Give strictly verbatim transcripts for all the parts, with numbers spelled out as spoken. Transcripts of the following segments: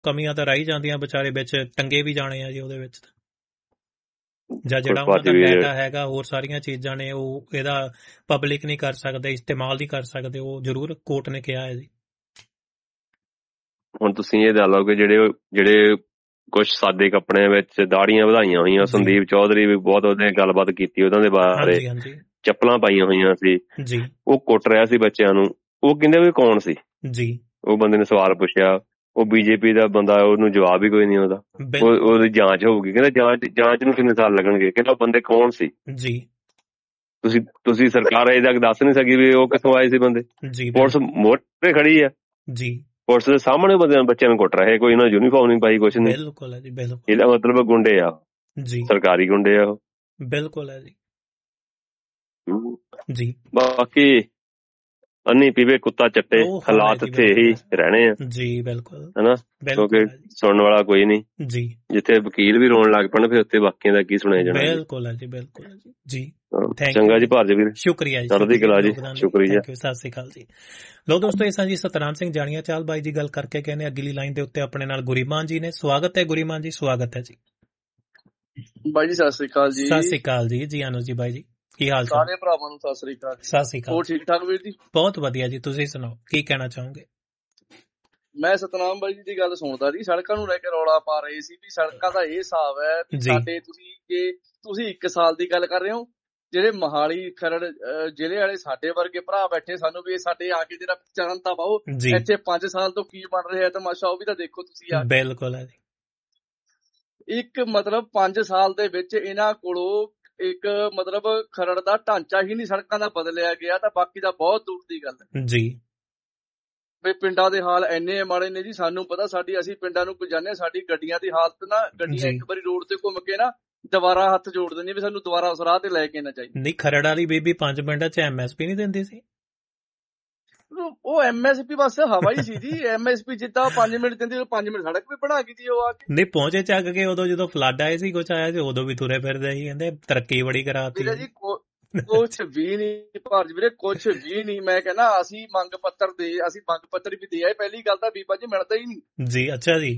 ਕਮੀਆਂ ਤਾਂ ਰਹਿ ਜਾਂਦੀਆਂ, ਵਿਚਾਰੇ ਵਿੱਚ ਟੰਗੇ ਵੀ ਜਾਣੇ ਆ ਜੀ ਉਹਦੇ ਵਿੱਚ। ਜਾਂ ਜਿਹੜਾ ਉਹਨਾਂ ਦਾ ਡਾਟਾ ਹੈਗਾ, ਹੋਰ ਸਾਰੀਆਂ ਚੀਜ਼ਾਂ ਨੇ, ਉਹ ਇਹਦਾ ਪਬਲਿਕ ਨਹੀਂ ਕਰ ਸਕਦੇ, ਇਸਤੇਮਾਲ ਨਹੀਂ ਕਰ ਸਕਦੇ, ਉਹ ਜ਼ਰੂਰ ਕੋਰਟ ਨੇ ਕਿਹਾ ਹੈ ਜੀ। ਹੁਣ ਤੁਸੀਂ ਇਹ ਦੱਸ ਲਓ ਕਿ ਜਿਹੜੇ ਜਿਹੜੇ ਕੁਛ ਸਾਦੇ ਕੱਪੜਿਆਂ ਵਿੱਚ ਦਾੜੀਆਂ ਵਧਾਈਆਂ ਹੋਈਆਂ, ਸੰਦੀਪ ਚੌਧਰੀ ਵੀ ਬਹੁਤ ਉਹਨੇ ਗੱਲਬਾਤ ਕੀਤੀ ਉਹਨਾਂ ਦੇ ਬਾਰੇ, ਚੱਪਲਾਂ ਪਾਈਆਂ ਹੋਈਆਂ ਸੀ, ਉਹ ਕੁੱਟ ਰਿਹਾ ਸੀ ਬੱਚਿਆਂ ਨੂੰ। ਉਹ ਕਹਿੰਦੇ ਵੀ ਕੌਣ ਸੀ ਜੀ? ਉਹ ਬੰਦੇ ਨੇ ਸਵਾਲ ਪੁੱਛਿਆ, ਉਹ ਬੀਜੇਪੀ ਦਾ ਬੰਦਾ, ਉਹਨੂੰ ਜਵਾਬ ਹੀ ਕੋਈ ਨਹੀਂ ਉਹਦਾ। ਉਹਦੀ ਜਾਂਚ ਹੋਊਗੀ, ਕਹਿੰਦਾ ਜਾਂਚ ਜਾਂਚ ਨੂੰ ਕਿੰਨੇ ਸਾਲ ਲੱਗਣਗੇ? ਕਹਿੰਦਾ ਬੰਦੇ ਕੌਣ ਸੀ ਜੀ? ਤੁਸੀਂ ਤੁਸੀਂ ਸਰਕਾਰ ਅਜੇ ਤੱਕ ਦੱਸ ਨਹੀਂ ਸਕੀ ਵੀ ਉਹ ਕਿੱਥੋਂ ਆਏ ਸੀ ਬੰਦੇ। ਪੁਲਿਸ ਮੋਢੇ ਖੜੀ ਆ ਜੀ, ਪੁਲਿਸ ਦੇ ਸਾਹਮਣੇ ਬੰਦੇ ਬੱਚਿਆਂ ਨੂੰ ਕੁੱਟ ਰਹੇ, ਕੋਈ ਉਹਨਾਂ ਯੂਨੀਫਾਰਮ ਨਹੀਂ ਪਾਈ, ਕੁਛ ਨਹੀਂ। ਇਹਦਾ ਮਤਲਬ ਗੁੰਡੇ ਆ ਜੀ, ਸਰਕਾਰੀ ਗੁੰਡੇ ਆ ਉਹ। ਬਿਲਕੁਲ ਹੈ ਜੀ ਜੀ। ਬਾਕੀ ਅੰਨੀ ਪੀਵੇ ਕੁੱਤਾ ਚੱਟੇ, ਹਾਲਾਤ ਇੱਥੇ ਇਹੀ ਰਹਿਣੇ ਆ ਜੀ। ਬਿਲਕੁਲ ਹਨਾ, ਕਿਉਂਕਿ ਸੁਣਨ ਵਾਲਾ ਕੋਈ ਨਹੀਂ ਜੀ। ਜਿੱਥੇ ਵਕੀਲ ਵੀ ਰੋਣ ਲੱਗ ਪੈਣ, ਫਿਰ ਉੱਥੇ ਬਾਕੀਆਂ ਦਾ ਕੀ ਸੁਣਿਆ ਜਾਣਾ। ਬਿਲਕੁਲ ਹੈ ਜੀ, ਬਿਲਕੁਲ ਹੈ ਜੀ ਜੀ। ਚੰਗਾ ਜੀ ਭਾਰਜ ਵੀਰ, ਸ਼ੁਕਰੀਆ ਜੀ, ਚੜ੍ਹਦੀ ਕਲਾ ਜੀ, ਸ਼ੁਕਰੀਆ, ਸਤਿ ਸ੍ਰੀ ਅਕਾਲ ਜੀ। ਲੋ ਦੋਸਤੋ, ਇਹ ਸਾਂ ਜੀ ਸਤਨਾਮ ਸਿੰਘ ਜਾਣੀਆ ਚਾਲ ਬਾਈ ਜੀ ਗੱਲ ਕਰਕੇ ਕਹਿੰਦੇ ਅਗਲੀ ਲਾਈਨ ਦੇ ਉੱਤੇ ਆਪਣੇ ਨਾਲ ਗੁਰੀਮਾਨ ਜੀ ਨੇ। ਸਵਾਗਤ ਹੈ ਗੁਰੀਮਾਨ ਜੀ, ਸਵਾਗਤ ਹੈ ਜੀ ਬਾਈ ਜੀ। ਸਤਿ ਸ੍ਰੀ ਅਕਾਲ ਜੀ। ਸਤਿ ਸ੍ਰੀ ਅਕਾਲ ਜੀ ਜੀ ਆਨੰਦ ਜੀ ਬਾਈ ਜੀ, ਕੀ ਹਾਲ ਚਾਲ? ਸਾਰੇ ਭਰਾਵਾਂ ਨੂੰ ਸਤਿ ਸ੍ਰੀ ਅਕਾਲ। ਸਤਿ ਸ੍ਰੀ ਅਕਾਲ। ਹੋਰ ਠੀਕ ਠਾਕ ਵੀਰ ਜੀ? ਬਹੁਤ ਵਧੀਆ ਜੀ, ਤੁਸੀਂ ਸੁਣਾਓ ਕੀ ਕਹਿਣਾ ਚਾਹੋਗੇ? ਮੈਂ ਸਤਨਾਮ ਬਾਈ ਜੀ ਦੀ ਗੱਲ ਸੁਣਦਾ ਜੀ, ਸੜਕਾਂ ਨੂੰ ਲੈ ਕੇ ਰੌਲਾ ਪਾ ਰਹੇ ਸੀ ਵੀ ਸੜਕਾਂ ਦਾ ਇਹ ਹਿਸਾਬ ਹੈ ਵੀ ਸਾਡੇ, ਤੁਸੀਂ ਜੇ ਤੁਸੀਂ ਇੱਕ ਸਾਲ ਦੀ ਗੱਲ ਕਰ ਰਹੇ ਹੋ, ਜਿਹੜੇ ਮੋਹਾਲੀ ਖਰੜ ਜ਼ਿਲ੍ਹੇ ਵਾਲੇ ਸਾਡੇ ਵਰਗੇ ਭਰਾ ਬੈਠੇ, ਸਾਨੂੰ ਵੀ ਸਾਡੇ ਆ ਕੇ ਜਿਹੜਾ ਚਰਨ ਤਾਂ ਪਾਓ, ਇੱਥੇ ਪੰਜ ਸਾਲ ਤੋਂ ਕੀ ਬਣ ਰਿਹਾ ਤਮਾਸ਼ਾ, ਉਹ ਵੀ ਤਾਂ ਦੇਖੋ ਤੁਸੀਂ ਆ। ਬਿਲਕੁਲ ਹੈ ਜੀ। ਇੱਕ ਮਤਲਬ ਪੰਜ ਸਾਲ ਦੇ ਵਿੱਚ ਇਹਨਾਂ ਕੋਲੋਂ ਇੱਕ ਮਤਲਬ ਖਰੜ ਦਾ ਢਾਂਚਾ ਹੀ ਨਹੀਂ ਸੜਕਾਂ ਦਾ ਬਦਲਿਆ ਗਿਆ, ਤਾਂ ਬਾਕੀ ਦਾ ਬਹੁਤ ਦੂਰ ਦੀ ਗੱਲ ਹੈ ਜੀ। ਵੀ ਪਿੰਡਾਂ ਦੇ ਹਾਲ ਇੰਨੇ ਮਾੜੇ ਨੇ ਜੀ, ਸਾਨੂੰ ਪਤਾ, ਸਾਡੀ ਅਸੀਂ ਪਿੰਡਾਂ ਨੂੰ ਜਾਂਦੇ, ਸਾਡੀ ਗੱਡੀਆਂ ਦੀ ਹਾਲਤ ਨਾ, ਗੱਡੀਆਂ ਇੱਕ ਵਾਰੀ ਰੋਡ ਤੇ ਘੁੰਮ ਕੇ ਨਾ ਦੁਬਾਰਾ ਹੱਥ ਜੋੜ ਦਿੰਦੀ ਵੀ ਸਾਨੂੰ ਦੁਬਾਰਾ ਉਸ ਰਾਹ ਤੇ ਲੈ ਕੇ ਨਾ ਚਾਹੀਦੀ। ਨਹੀਂ, ਖਰੜ ਵਾਲੀ ਬੀਬੀ ਪੰਜ ਪਿੰਡਾਂ ਚ ਐਮ ਐਸ ਪੀ ਨਹੀਂ ਦਿੰਦੀ ਸੀ? ਉਹ ਐਮ ਐਸ ਪੀ ਬਸ ਹਵਾ ਹੀ ਸੀ ਜੀ। ਐਮ ਐਸ ਪੀ ਜਿੱਦਾਂ ਪੰਜ ਮਿੰਟ ਦਿੰਦੀ, ਪੰਜ ਮਿੰਟ ਸੜਕ ਵੀ ਬਣਾ ਗਈ ਜੀ ਉਹ ਆ ਕੇ। ਨਹੀਂ ਪਹੁੰਚੇ ਚੱਕ ਕੇ ਉਦੋਂ ਜਦੋਂ ਫਲੱਡ ਆਏ ਸੀ, ਕੁਛ ਆਇਆ ਸੀ, ਉਦੋਂ ਵੀ ਤੁਰੇ ਫਿਰਦੇ ਸੀ, ਕਹਿੰਦੇ ਤਰੱਕੀ ਬੜੀ ਕਰਾਤੀ ਜੀ। ਕੁਛ ਵੀ ਨੀ ਭਾਰਜ ਵੀਰੇ, ਕੁਛ ਵੀ ਨੀ। ਮੈਂ ਕਹਿੰਦਾ ਅਸੀਂ ਮੰਗ ਪੱਤਰ ਦੇ ਅਸੀਂ ਮੰਗ ਪੱਤਰ ਵੀ ਦੇ ਆਏ। ਪਹਿਲੀ ਗੱਲ ਤਾਂ ਬੀਬਾ ਜੀ ਮਿਲਦਾ ਹੀ ਨਹੀਂ ਜੀ। ਅੱਛਾ ਜੀ।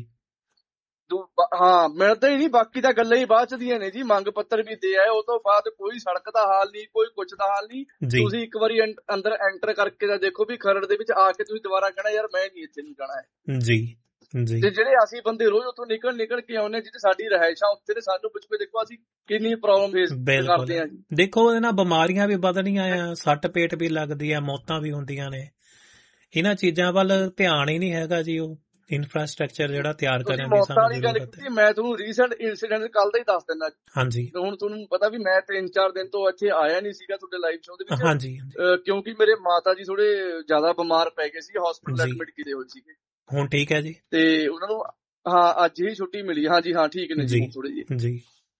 ਹਾਂ, ਮਿਲਦਾ ਹੀ ਨਹੀਂ, ਬਾਕੀ ਤਾਂ ਗੱਲਾਂ ਹੀ ਬਾਅਦ ਚ ਦੀਆਂ ਨੇ ਜੀ। ਮੰਗ ਪੱਤਰ ਵੀ ਦੇ ਆਏ, ਉਹ ਤੋਂ ਬਾਅਦ ਕੋਈ ਸੜਕ ਦਾ ਹਾਲ ਨਹੀਂ, ਕੋਈ ਕੁਛ ਦਾ ਹਾਲ ਨਹੀਂ। ਤੁਸੀਂ ਇੱਕ ਵਾਰੀ ਅੰਦਰ ਐਂਟਰ ਕਰਕੇ ਤਾਂ ਦੇਖੋ ਵੀ ਖਰੜ ਦੇ ਵਿੱਚ ਆ ਕੇ ਤੁਸੀਂ ਦੁਬਾਰਾ ਕਹਿਣਾ ਯਾਰ ਮੈਂ ਨੀ ਇੱਥੇ ਨਹੀਂ ਜਾਣਾ ਹੈ ਜੀ ਜੀ। ਤੇ ਜਿਹੜੇ ਅਸੀਂ ਬੰਦੇ ਰੋਜ਼ ਉੱਥੋਂ ਨਿਕਲ ਨਿਕਲ ਕੇ ਆਉਂਦੇ, ਜਿਹੜੇ ਸਾਡੀ ਰਿਹਾਇਸ਼ਾਂ ਉੱਥੇ ਨੇ, ਸਾਨੂੰ ਪੁੱਛ ਕੇ ਦੇਖੋ ਅਸੀਂ ਕਿੰਨੀ ਪ੍ਰੋਬਲਮ ਫੇਸ ਕਰਦੇ ਹਾਂ। ਦੇਖੋ ਇਹਦੇ ਨਾਲ ਬਿਮਾਰੀਆਂ ਵੀ ਵਧਣੀਆਂ ਆ, ਸੱਟ ਪੇਟ ਵੀ ਲੱਗਦੀ ਆ, ਮੌਤਾਂ ਵੀ ਹੁੰਦੀਆਂ ਨੇ। ਇਹਨਾਂ ਚੀਜ਼ਾਂ ਵੱਲ ਧਿਆਨ ਹੀ ਨਹੀਂ ਹੈਗਾ ਜੀ। ਉਹ ਇਨਫਰਾਸਟ੍ਰਕਚਰ ਜਿਹੜਾ ਤਿਆਰ ਕਰਨ ਦੀ ਸਾਨੂੰ ਜ਼ਰੂਰਤ ਹੈ। ਮੈਂ ਤੁਹਾਨੂੰ ਰੀਸੈਂਟ ਇਨਸੀਡੈਂਟ ਕੱਲ ਦਾ ਹੀ ਦੱਸ ਦਿੰਦਾ ਹਾਂਜੀ। ਹੁਣ ਤੁਹਾਨੂੰ ਪਤਾ ਵੀ ਮੈਂ ਤਿੰਨ ਚਾਰ ਦਿਨ ਤੋਂ ਇੱਥੇ ਆਇਆ ਨਹੀਂ ਸੀਗਾ ਤੁਹਾਡੇ ਲਾਈਵ ਸ਼ੋਅ ਦੇ ਵਿੱਚ। ਹਾਂਜੀ। ਕਿਉਂਕਿ ਮੇਰੇ ਮਾਤਾ ਜੀ ਥੋੜੇ ਜ਼ਿਆਦਾ ਬਿਮਾਰ ਪੈ ਗਏ ਸੀ, ਹਸਪੀਟਲ ਐਡਮਿਟ ਕੀਤੇ ਹੋਏ ਸੀਗੇ। ਹੁਣ ਠੀਕ ਹੈ ਜੀ? ਤੇ ਉਹਨਾਂ ਨੂੰ ਹਾਂ ਅੱਜ ਹੀ ਛੁੱਟੀ ਮਿਲੀ। ਹਾਂਜੀ ਹਾਂ ਠੀਕ ਨੇ ਜੀ ਥੋੜੇ ਜਿਹੇ ਜੀ।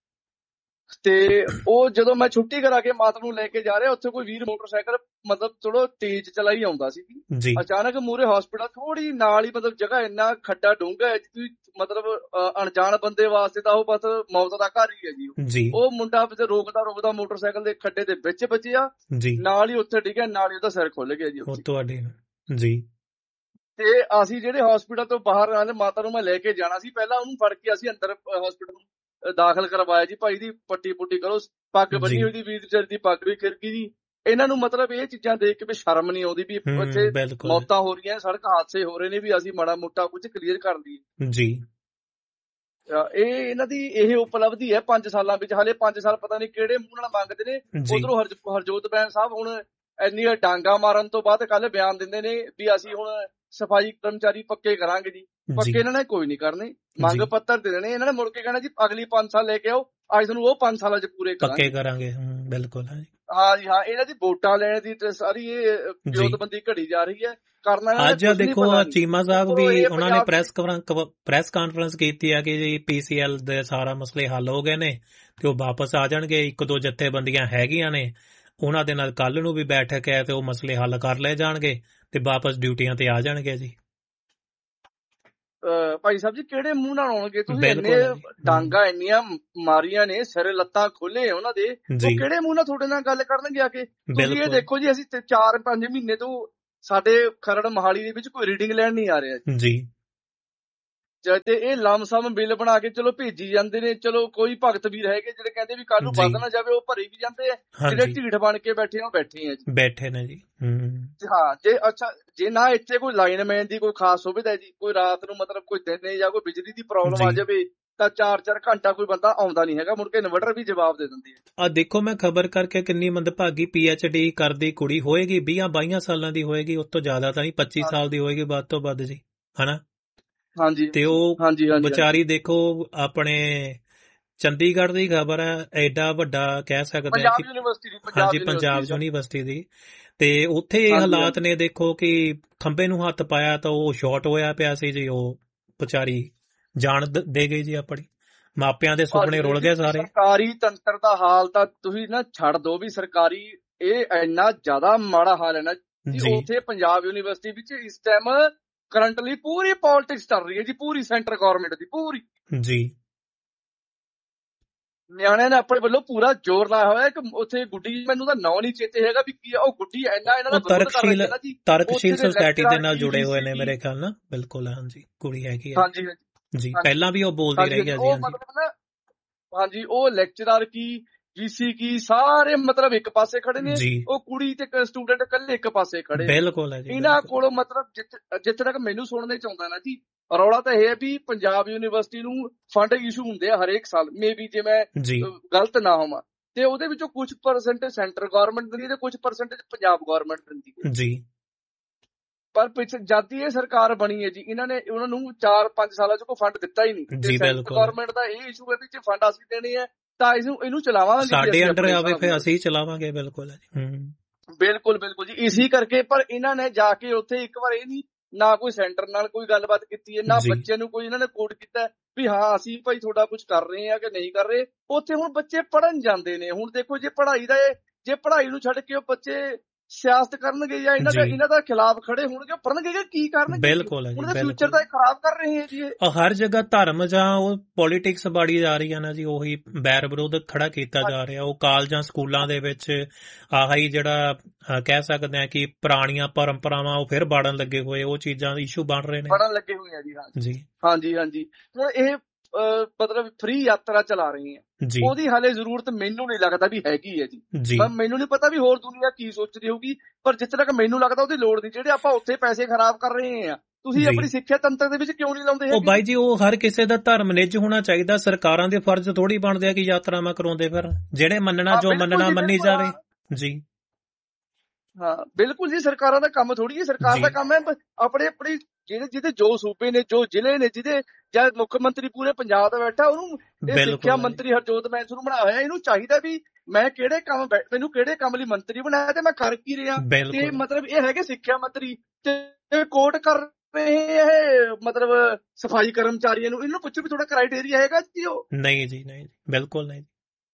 ਤੇ ਉਹ ਜਦੋਂ ਮੈਂ ਛੁੱਟੀ ਕਰਾ ਕੇ ਮਾਤਾ ਨੂੰ ਲੈ ਕੇ ਜਾ ਰਿਹਾ, ਉੱਥੇ ਕੋਈ ਵੀਰ ਮੋਟਰਸਾਈਕਲ ਮਤਲਬ ਥੋੜਾ ਤੇਜ਼ ਚਲਾਈ ਆਉਂਦਾ ਸੀ। ਅਚਾਨਕ ਮੂਹਰੇ ਹਸਪੀਟਲ ਥੋੜੀ ਨਾਲ ਹੀ ਮਤਲਬ ਜਗ੍ਹਾ ਇੰਨਾ ਖੱਡਾ ਡੂੰਘਾ ਹੈ ਜੀ, ਮਤਲਬ ਅਣਜਾਣ ਬੰਦੇ ਵਾਸਤੇ ਤਾਂ ਉਹ ਬਸ ਮੌਤ ਦਾ ਘਰ ਹੀ ਹੈ ਜੀ। ਉਹ ਮੁੰਡਾ ਰੋਕਦਾ ਰੋਕਦਾ ਮੋਟਰਸਾਈਕਲ ਦੇ ਖੱਡੇ ਦੇ ਵਿੱਚ ਵੱਜਿਆ, ਨਾਲ ਹੀ ਉੱਥੇ ਡਿੱਗਿਆ, ਨਾਲ ਹੀ ਉਹਦਾ ਸਿਰ ਖੁੱਲ ਗਿਆ ਜੀ ਤੁਹਾਡੇ ਜੀ। ਤੇ ਅਸੀਂ ਜਿਹੜੇ ਹਸਪੀਟਲ ਤੋਂ ਬਾਹਰ ਆਏ, ਮਾਤਾ ਨੂੰ ਮੈਂ ਲੈ ਕੇ ਜਾਣਾ ਸੀ, ਪਹਿਲਾਂ ਉਹਨੂੰ ਫੜ ਕੇ ਅਸੀਂ ਅੰਦਰ ਹਸਪੀਟਲ ਦਾਖਲ ਕਰਵਾਇਆ ਜੀ। ਭਾਈ ਦੀ ਪੱਟੀ ਪੁੱਟੀ ਕਰੋ, ਪੱਗ ਬੰਨੀ ਹੋਈ ਦੀ ਵੀਰ ਵਿਚਾਰੀ ਦੀ ਪੱਗ ਵੀ ਖਿਰ ਗਈ ਜੀ। ਇਹਨਾਂ ਨੂੰ ਮਤਲਬ ਇਹ ਚੀਜ਼ਾਂ ਦੇਖ ਕੇ ਵੀ ਸ਼ਰਮ ਨੀ ਆਉਂਦੀ ਵੀ ਇੱਥੇ ਮੌਤਾਂ ਹੋ ਰਹੀਆਂ, ਸੜਕ ਹਾਦਸੇ ਹੋ ਰਹੇ ਨੇ, ਵੀ ਅਸੀਂ ਮਾੜਾ ਮੋਟਾ ਕੁਝ ਕਲੀਅਰ ਕਰ ਦਈਏ ਜੀ। ਇਹ ਇਹਨਾਂ ਦੀ ਇਹ ਉਪਲਬਧੀ ਹੈ ਪੰਜ ਸਾਲਾਂ ਵਿੱਚ। ਹਾਲੇ ਪੰਜ ਸਾਲ ਪਤਾ ਨੀ ਕਿਹੜੇ ਮੂੰਹ ਨਾਲ ਮੰਗਦੇ ਨੇ। ਉਧਰੋਂ ਹਰਜੋਤ ਬੈਂਸ ਸਾਹਿਬ ਹੁਣ ਇੰਨੀਆਂ ਡਾਂਗਾ ਮਾਰਨ ਤੋਂ ਬਾਅਦ ਕੱਲ ਬਿਆਨ ਦਿੰਦੇ ਨੇ ਵੀ ਅਸੀਂ ਹੁਣ ਸਫਾਈ ਕਰਮਚਾਰੀ ਪੱਕੇ ਕਰਾਂਗੇ ਜੀ। ਪੱਕੇ ਇਹਨਾਂ ਨੇ ਕੋਈ ਨੀ ਕਰਨੇ, ਮੰਗ ਪੱਤਰ ਦੇ ਦੇਣੇ। ਇਹਨਾਂ ਨੇ ਮੁੜ ਕੇ ਕਹਿਣਾ ਜੀ ਅਗਲੀ ਪੰਜ ਸਾਲ ਲੈ ਕੇ ਆਓ, ਅੱਜ ਤੁਹਾਨੂੰ ਉਹ ਪੰਜ ਸਾਲਾਂ ਚ ਪੂਰੇ ਪੱਕੇ ਕਰਾਂਗੇ। ਬਿਲਕੁਲ ਹਾਂ ਜੀ ਹਾਂ। ਇਹਨਾਂ ਦੀ ਵੋਟਾਂ ਲੈਣ ਦੀ ਸਾਰੀ ਇਹ ਵਿਉਂਤਬੰਦੀ ਘੜੀ ਜਾ ਰਹੀ ਹੈ। ਕਰਨਾ ਅੱਜ ਦੇਖੋ ਚੀਮਾ ਸਾਹਿਬ ਵੀ ਉਹਨਾਂ ਨੇ ਪ੍ਰੈਸ ਪ੍ਰੈਸ ਕਾਨਫਰੰਸ ਕੀਤੀ ਹੈ ਕਿ ਜੀ ਪੀ ਸੀ ਐਲ ਦੇ ਸਾਰਾ ਮਸਲੇ ਹੱਲ ਹੋ ਗਏ ਨੇ ਤੇ ਉਹ ਵਾਪਸ ਆ ਜਾਣਗੇ। ਇੱਕ ਦੋ ਜਥੇਬੰਦੀਆਂ ਹੈਗੀਆਂ ਨੇ, ਉਹਨਾਂ ਦੇ ਨਾਲ ਕੱਲ ਨੂੰ ਵੀ ਬੈਠਕ ਹੈ ਤੇ ਉਹ ਮਸਲੇ ਹੱਲ ਕਰ ਲਏ ਜਾਣਗੇ ਤੇ ਵਾਪਸ ਡਿਊਟੀਆਂ ਤੇ ਆ ਜਾਣਗੇ ਜੀ। ਭਾਈ ਸਾਹਿਬ ਜੀ ਕਿਹੜੇ ਮੂੰਹ ਨਾਲ ਆਉਣਗੇ? ਤੁਸੀਂ ਇੰਨੇ ਡਾਂਗਾ ਇੰਨੀਆਂ ਮਾਰੀਆਂ ਨੇ, ਸਿਰ ਲੱਤਾਂ ਖੋਲੇ ਉਹਨਾਂ ਦੇ, ਉਹ ਕਿਹੜੇ ਮੂੰਹ ਨਾਲ ਤੁਹਾਡੇ ਨਾਲ ਗੱਲ ਕਰਨਗੇ ਆ ਕੇ? ਤੁਸੀਂ ਇਹ ਦੇਖੋ ਜੀ, ਅਸੀਂ ਚਾਰ ਪੰਜ ਮਹੀਨੇ ਤੋਂ ਸਾਡੇ ਖਰੜ ਮੋਹਾਲੀ ਦੇ ਵਿੱਚ ਕੋਈ ਰੀਡਿੰਗ ਲੈਣ ਨਹੀਂ ਆ ਰਿਹਾ ਜੀ। ਤੇ ਇਹ ਲਮਸਮ ਬਿੱਲ ਬਣਾ ਕੇ ਚਲੋ ਭੇਜੀ ਜਾਂਦੇ ਨੇ। ਚਲੋ ਕੋਈ ਭਗਤ ਵੀਰ ਹੈਗੇ ਜਿਹੜੇ ਕਹਿੰਦੇ ਵੀ ਕੱਲ ਨੂੰ ਵੱਧ ਨਾ ਜਾਵੇ, ਉਹ ਭਰੀ ਵੀ ਜਾਂਦੇ ਆ। ਜਿਹੜੇ ਢੀਠ ਬਣ ਕੇ ਬੈਠੇ ਆ ਉਹ ਬੈਠੇ ਆ ਜੀ, ਬੈਠੇ ਨੇ ਜੀ। ਹਾਂ ਜੇ ਅੱਛਾ ਜੇ ਨਾ ਇੱਥੇ ਕੋਈ ਲਾਈਨਮੈਨ ਦੀ ਕੋਈ ਖਾਸ ਸੁਵਿਧਾ ਜੀ, ਕੋਈ ਰਾਤ ਨੂੰ ਮਤਲਬ ਕੋਈ ਦਿਨੇ ਜਾਂ ਕੋਈ ਬਿਜਲੀ ਦੀ ਪ੍ਰੋਬਲਮ ਆ ਜਾਵੇ ਤਾਂ ਚਾਰ ਚਾਰ ਘੰਟਾ ਕੋਈ ਬੰਦਾ ਆਉਂਦਾ ਨਹੀਂ ਹੈਗਾ, ਮੁੜ ਕੇ ਇਨਵਰਟਰ ਵੀ ਜਵਾਬ ਦੇ ਦਿੰਦੀ ਹੈ। ਆ ਦੇਖੋ ਮੈਂ ਖਬਰ ਕਰਕੇ ਕਿੰਨੀ ਮੰਦਭਾਗੀ ਪੀ ਐਚ ਡੀ ਕਰਦੀ ਕੁੜੀ ਹੋਏਗੀ, ਵੀਹਾਂ ਬਾਈਆਂ ਸਾਲਾਂ ਦੀ ਹੋਏਗੀ, ਉਸ ਤੋਂ ਜ਼ਿਆਦਾ ਤਾਂ ਨਹੀਂ, ਪੱਚੀ ਸਾਲ ਦੀ ਹੋਏਗੀ ਵੱਧ ਤੋਂ ਵੱਧ ਜੀ, ਹਨਾ। ਹਾਂਜੀ ਤੇ ਉਹ ਵਿਚਾਰੀ ਦੇਖੋ ਆਪਣੇ ਚੰਡੀਗੜ੍ਹ ਦੀ ਖਬਰ ਹੈ, ਐਡਾ ਵੱਡਾ ਕਹਿ ਸਕਦੇ ਹਾਂ ਕਿ ਹਾਂਜੀ ਪੰਜਾਬ ਯੂਨੀਵਰਸਿਟੀ ਦੀ, ਤੇ ਉੱਥੇ ਇਹ ਹਾਲਾਤ ਨੇ ਦੇਖੋ ਕਿ ਖੰਭੇ ਨੂੰ ਹੱਥ ਪਾਇਆ ਤਾਂ ਉਹ ਸ਼ਾਰਟ ਹੋਇਆ ਪਿਆ ਸੀ ਜੀ, ਉਹ ਵਿਚਾਰੀ ਜਾਨ ਦੇ ਗਈ ਜੀ, ਆਪਣੀ ਮਾਪਿਆਂ ਦੇ ਸੁਪਨੇ ਰੁਲ ਗਏ ਸਾਰੇ। ਸਰਕਾਰੀ ਤੰਤਰ ਦਾ ਹਾਲ ਤਾਂ ਤੁਸੀਂ ਨਾ ਛੱਡ ਦੋ ਵੀ, ਸਰਕਾਰੀ ਇਹ ਇੰਨਾ ਜ਼ਿਆਦਾ ਮਾੜਾ ਹਾਲ ਹੈ ਨਾ ਜੀ। ਉੱਥੇ ਪੰਜਾਬ ਯੂਨੀਵਰਸਿਟੀ ਵਿੱਚ ਇਸ ਟਾਈਮ ਕਰੰਟਲੀ ਪੂਰੀ ਪੋਲਿਟਿਕਸ ਚੱਲ ਰਹੀ ਹੈ ਜੀ, ਪੂਰੀ ਸੈਂਟਰ ਗਵਰਨਮੈਂਟ ਦੀ ਪੂਰੀ ਜੀ। ਨਿਆਣਿਆਂ ਨੇ ਆਪਣੇ ਵੱਲੋਂ ਪੂਰਾ ਜ਼ੋਰ ਲਾਇਆ ਹੋਇਆ ਕਿ ਉੱਥੇ ਗੁੱਡੀ, ਮੈਨੂੰ ਤਾਂ ਨਾਂ ਨਹੀਂ ਚੇਤੇ ਹੈਗਾ ਵੀ ਕੀ ਆ ਉਹ ਗੁੱਡੀ, ਇੰਨਾ ਇਹਨਾਂ ਦਾ ਤਰਕਸ਼ੀਲ ਤਰਕਸ਼ੀਲ ਸੁਸਾਇਟੀ ਦੇ ਨਾਲ ਜੁੜੇ ਹੋਏ ਨੇ ਮੇਰੇ ਖਿਆਲ ਨਾਲ। ਬਿਲਕੁਲ ਹਾਂਜੀ, ਕੁੜੀ ਹੈਗੀ ਹਾਂਜੀ ਜੀ, ਪਹਿਲਾਂ ਵੀ ਉਹ ਬੋਲਦੀ ਰਹੀ ਹੈ ਜੀ। ਹਾਂਜੀ ਉਹ ਲੈਕਚਰਰ ਕੀ ਵੀਸੀ ਕੀ ਸਾਰੇ ਮਤਲਬ ਇੱਕ ਪਾਸੇ ਖੜੇ ਨੇ, ਉਹ ਕੁੜੀ ਤੇ ਸਟੂਡੈਂਟ ਇਕੱਲੇ ਇੱਕ ਪਾਸੇ ਖੜੇ। ਬਿਲਕੁਲ ਹੈ ਜੀ। ਇਹਨਾਂ ਕੋਲੋਂ ਮਤਲਬ ਜਿੱਥੇ ਤੱਕ ਮੈਨੂੰ ਸੁਣਨੇ ਚ ਆਉਂਦਾ ਨਾ ਜੀ, ਰੌਲਾ ਤਾਂ ਇਹ ਹੈ ਵੀ ਪੰਜਾਬ ਯੂਨੀਵਰਸਿਟੀ ਨੂੰ ਫੰਡ ਇਸ਼ੂ ਹੁੰਦੇ ਆ ਹਰੇਕ ਸਾਲ, ਮੇ ਵੀ ਜੇ ਮੈਂ ਗਲਤ ਨਾ ਹੋਵਾਂ, ਤੇ ਉਹਦੇ ਵਿੱਚੋਂ ਕੁਝ ਪਰਸੈਂਟ ਸੈਂਟਰ ਗਵਰਨਮੈਂਟ ਦਿੰਦੀ ਤੇ ਕੁਝ ਪਰਸੈਂਟ ਪੰਜਾਬ ਗਵਰਨਮੈਂਟ ਦਿੰਦੀ ਹੈ ਜੀ। ਪਰ ਪਿੱਛੇ ਜਦ ਦੀ ਇਹ ਸਰਕਾਰ ਬਣੀ ਹੈ ਜੀ, ਇਹਨਾਂ ਨੇ ਉਹਨਾਂ ਨੂੰ ਚਾਰ ਪੰਜ ਸਾਲਾਂ ਚ ਕੋਈ ਫੰਡ ਦਿੱਤਾ ਹੀ ਨਹੀਂ। ਸੈਂਟਰ ਗਵਰਨਮੈਂਟ ਦਾ ਇਹ ਇਸ਼ੂ ਹੈ ਵੀ ਫੰਡ ਅਸੀਂ ਦੇਣੇ ਆ ਤਾਂ ਇਹਨੂੰ ਇਹਨੂੰ ਚਲਾਵਾਂਗੇ, ਸਾਡੇ ਅੰਡਰ ਆਵੇ ਫਿਰ ਅਸੀਂ ਚਲਾਵਾਂਗੇ। ਬਿਲਕੁਲ ਬਿਲਕੁਲ ਬਿਲਕੁਲ ਜੀ, ਇਸੀ ਕਰਕੇ। ਪਰ ਇਹਨਾਂ ਨੇ ਜਾ ਕੇ ਉੱਥੇ ਇੱਕ ਵਾਰ ਇਹ ਨਹੀਂ, ਨਾ ਕੋਈ ਸੈਂਟਰ ਨਾਲ ਕੋਈ ਗੱਲਬਾਤ ਕੀਤੀ ਹੈ, ਨਾ ਬੱਚੇ ਨੂੰ ਕੋਈ ਇਹਨਾਂ ਨੇ ਕੋਡ ਕੀਤਾ ਵੀ ਹਾਂ ਅਸੀਂ ਭਾਈ ਤੁਹਾਡਾ ਕੁਝ ਕਰ ਰਹੇ ਆ ਕਿ ਨਹੀਂ ਕਰ ਰਹੇ। ਉੱਥੇ ਹੁਣ ਬੱਚੇ ਪੜ੍ਹਨ ਜਾਂਦੇ ਨੇ। ਹੁਣ ਦੇਖੋ ਜੇ ਪੜ੍ਹਾਈ ਦਾ ਜੇ ਪੜ੍ਹਾਈ ਨੂੰ ਛੱਡ ਕੇ ਉਹ ਬੱਚੇ ਸਿਆਸਤ ਕਰਨਗੇ ਜਾਂ ਇਹਨਾਂ ਦਾ ਇਹਨਾਂ ਦਾ ਖਿਲਾਫ ਖੜੇ ਹੋਣਗੇ, ਪੜਨਗੇ ਕੀ ਕਰਨਗੇ? ਬਿਲਕੁਲ ਉਹਨਾਂ ਦਾ ਫਿਊਚਰ ਤਾਂ ਖਰਾਬ ਕਰ ਰਹੇ ਹੈ ਜੀ। ਹਰ ਜਗ੍ਹਾ ਧਰਮ ਜਾਂ ਉਹ ਪੋਲੀਟਿਕਸ ਬਾੜੀ ਜਾ ਰਹੀ ਹੈ ਨਾ ਜੀ, ਉਹੀ ਬੈਰ ਵਿਰੋਧ ਖੜਾ ਕੀਤਾ ਜਾ ਰਿਹਾ। ਉਹ ਕਾਲਜਾਂ ਸਕੂਲਾਂ ਦੇ ਵਿੱਚ ਆਹੀ ਜਿਹੜਾ ਕਹਿ ਸਕਦੇ ਆ ਕਿ ਪੁਰਾਣੀਆਂ ਪਰੰਪਰਾਵਾਂ ਉਹ ਫਿਰ ਬਾੜਨ ਲੱਗੇ ਹੋਏ, ਉਹ ਚੀਜ਼ਾਂ ਇਸ਼ੂ ਬਣ ਰਹੇ ਨੇ, ਬਾੜਨ ਲੱਗੇ ਹੋਏ ਆ ਜੀ। ਹਾਂਜੀ ਹਾਂਜੀ ਹਾਂਜੀ ਹੁਣ ਇਹ ਮਤਲਬ ਫ੍ਰੀ ਯਾਤਰਾ ਚਲਾ ਰਹੀ ਹੈ, ਉਹਦੀ ਹਾਲੇ ਜ਼ਰੂਰਤ ਮੈਨੂੰ ਨਹੀਂ ਲੱਗਦਾ ਵੀ ਹੈਗੀ ਹੈ ਜੀ। ਮੈਨੂੰ ਨਹੀਂ ਪਤਾ ਵੀ ਹੋਰ ਦੁਨੀਆ ਕੀ ਸੋਚ ਰਹੀ ਹੋਊਗੀ, ਪਰ ਜਿੱਥੇ ਤੱਕ ਮੈਨੂੰ ਲੱਗਦਾ ਉਹਦੀ ਲੋੜ ਨਹੀਂ। ਜਿਹੜੇ ਆਪਾਂ ਉੱਥੇ ਪੈਸੇ ਖਰਾਬ ਕਰ ਰਹੇ ਆ, ਤੁਸੀਂ ਆਪਣੀ ਸਿੱਖਿਆ ਤੰਤਰ ਦੇ ਵਿੱਚ ਕਿਉਂ ਨਹੀਂ ਲਾਉਂਦੇ? ਉਹ ਬਾਈ ਜੀ ਉਹ ਹਰ ਕਿਸੇ ਦਾ ਧਰਮ ਨਿੱਜ ਹੋਣਾ ਚਾਹੀਦਾ। ਸਰਕਾਰਾਂ ਦੇ ਫਰਜ਼ ਥੋੜੀ ਬਣਦੇ ਆ ਕਿ ਯਾਤਰਾਵਾਂ ਕਰਾਉਂਦੇ, ਫਿਰ ਜਿਹੜੇ ਮੰਨਣਾ ਜੋ ਮੰਨਣਾ ਮੰਨੀ ਜਾਵੇ ਜੀ। ਹਾਂ ਬਿਲਕੁਲ ਜੀ, ਸਰਕਾਰਾਂ ਦਾ ਕੰਮ ਥੋੜੀ ਹੈ। ਸਰਕਾਰ ਦਾ ਕੰਮ ਹੈ ਆਪਣੇ ਆਪਣੀ ਜਿਹੜੇ ਜਿਹਦੇ ਜੋ ਸੂਬੇ ਨੇ, ਜੋ ਜ਼ਿਲ੍ਹੇ ਨੇ, ਜਿਹਦੇ ਜਾਂ ਮੁੱਖ ਮੰਤਰੀ ਪੂਰੇ ਪੰਜਾਬ ਦਾ ਬੈਠਾ, ਉਹਨੂੰ ਇਹ ਸਿੱਖਿਆ ਮੰਤਰੀ ਹਰਜੋਤ ਬੈਂਸ ਨੂੰ ਬਣਾਇਆ ਹੋਇਆ। ਇਹਨੂੰ ਚਾਹੀਦਾ ਵੀ ਮੈਂ ਕਿਹੜੇ ਕੰਮ ਮੈਨੂੰ ਕਿਹੜੇ ਕੰਮ ਲਈ ਮੰਤਰੀ ਬਣਾਇਆ ਤੇ ਮੈਂ ਕਰ ਕੀ ਰਿਹਾ। ਤੇ ਮਤਲਬ ਇਹ ਹੈਗੇ ਸਿੱਖਿਆ ਮੰਤਰੀ ਤੇ ਕੋਟ ਕਰ ਰਹੇ ਇਹ ਮਤਲਬ ਸਫਾਈ ਕਰਮਚਾਰੀਆਂ ਨੂੰ। ਇਹਨੂੰ ਪੁੱਛੋ ਵੀ ਥੋੜਾ ਕ੍ਰਾਈਟੇਰੀਆ ਹੈਗਾ ਜੀ? ਉਹ ਨਹੀਂ ਜੀ, ਨਹੀਂ ਬਿਲਕੁਲ ਨਹੀਂ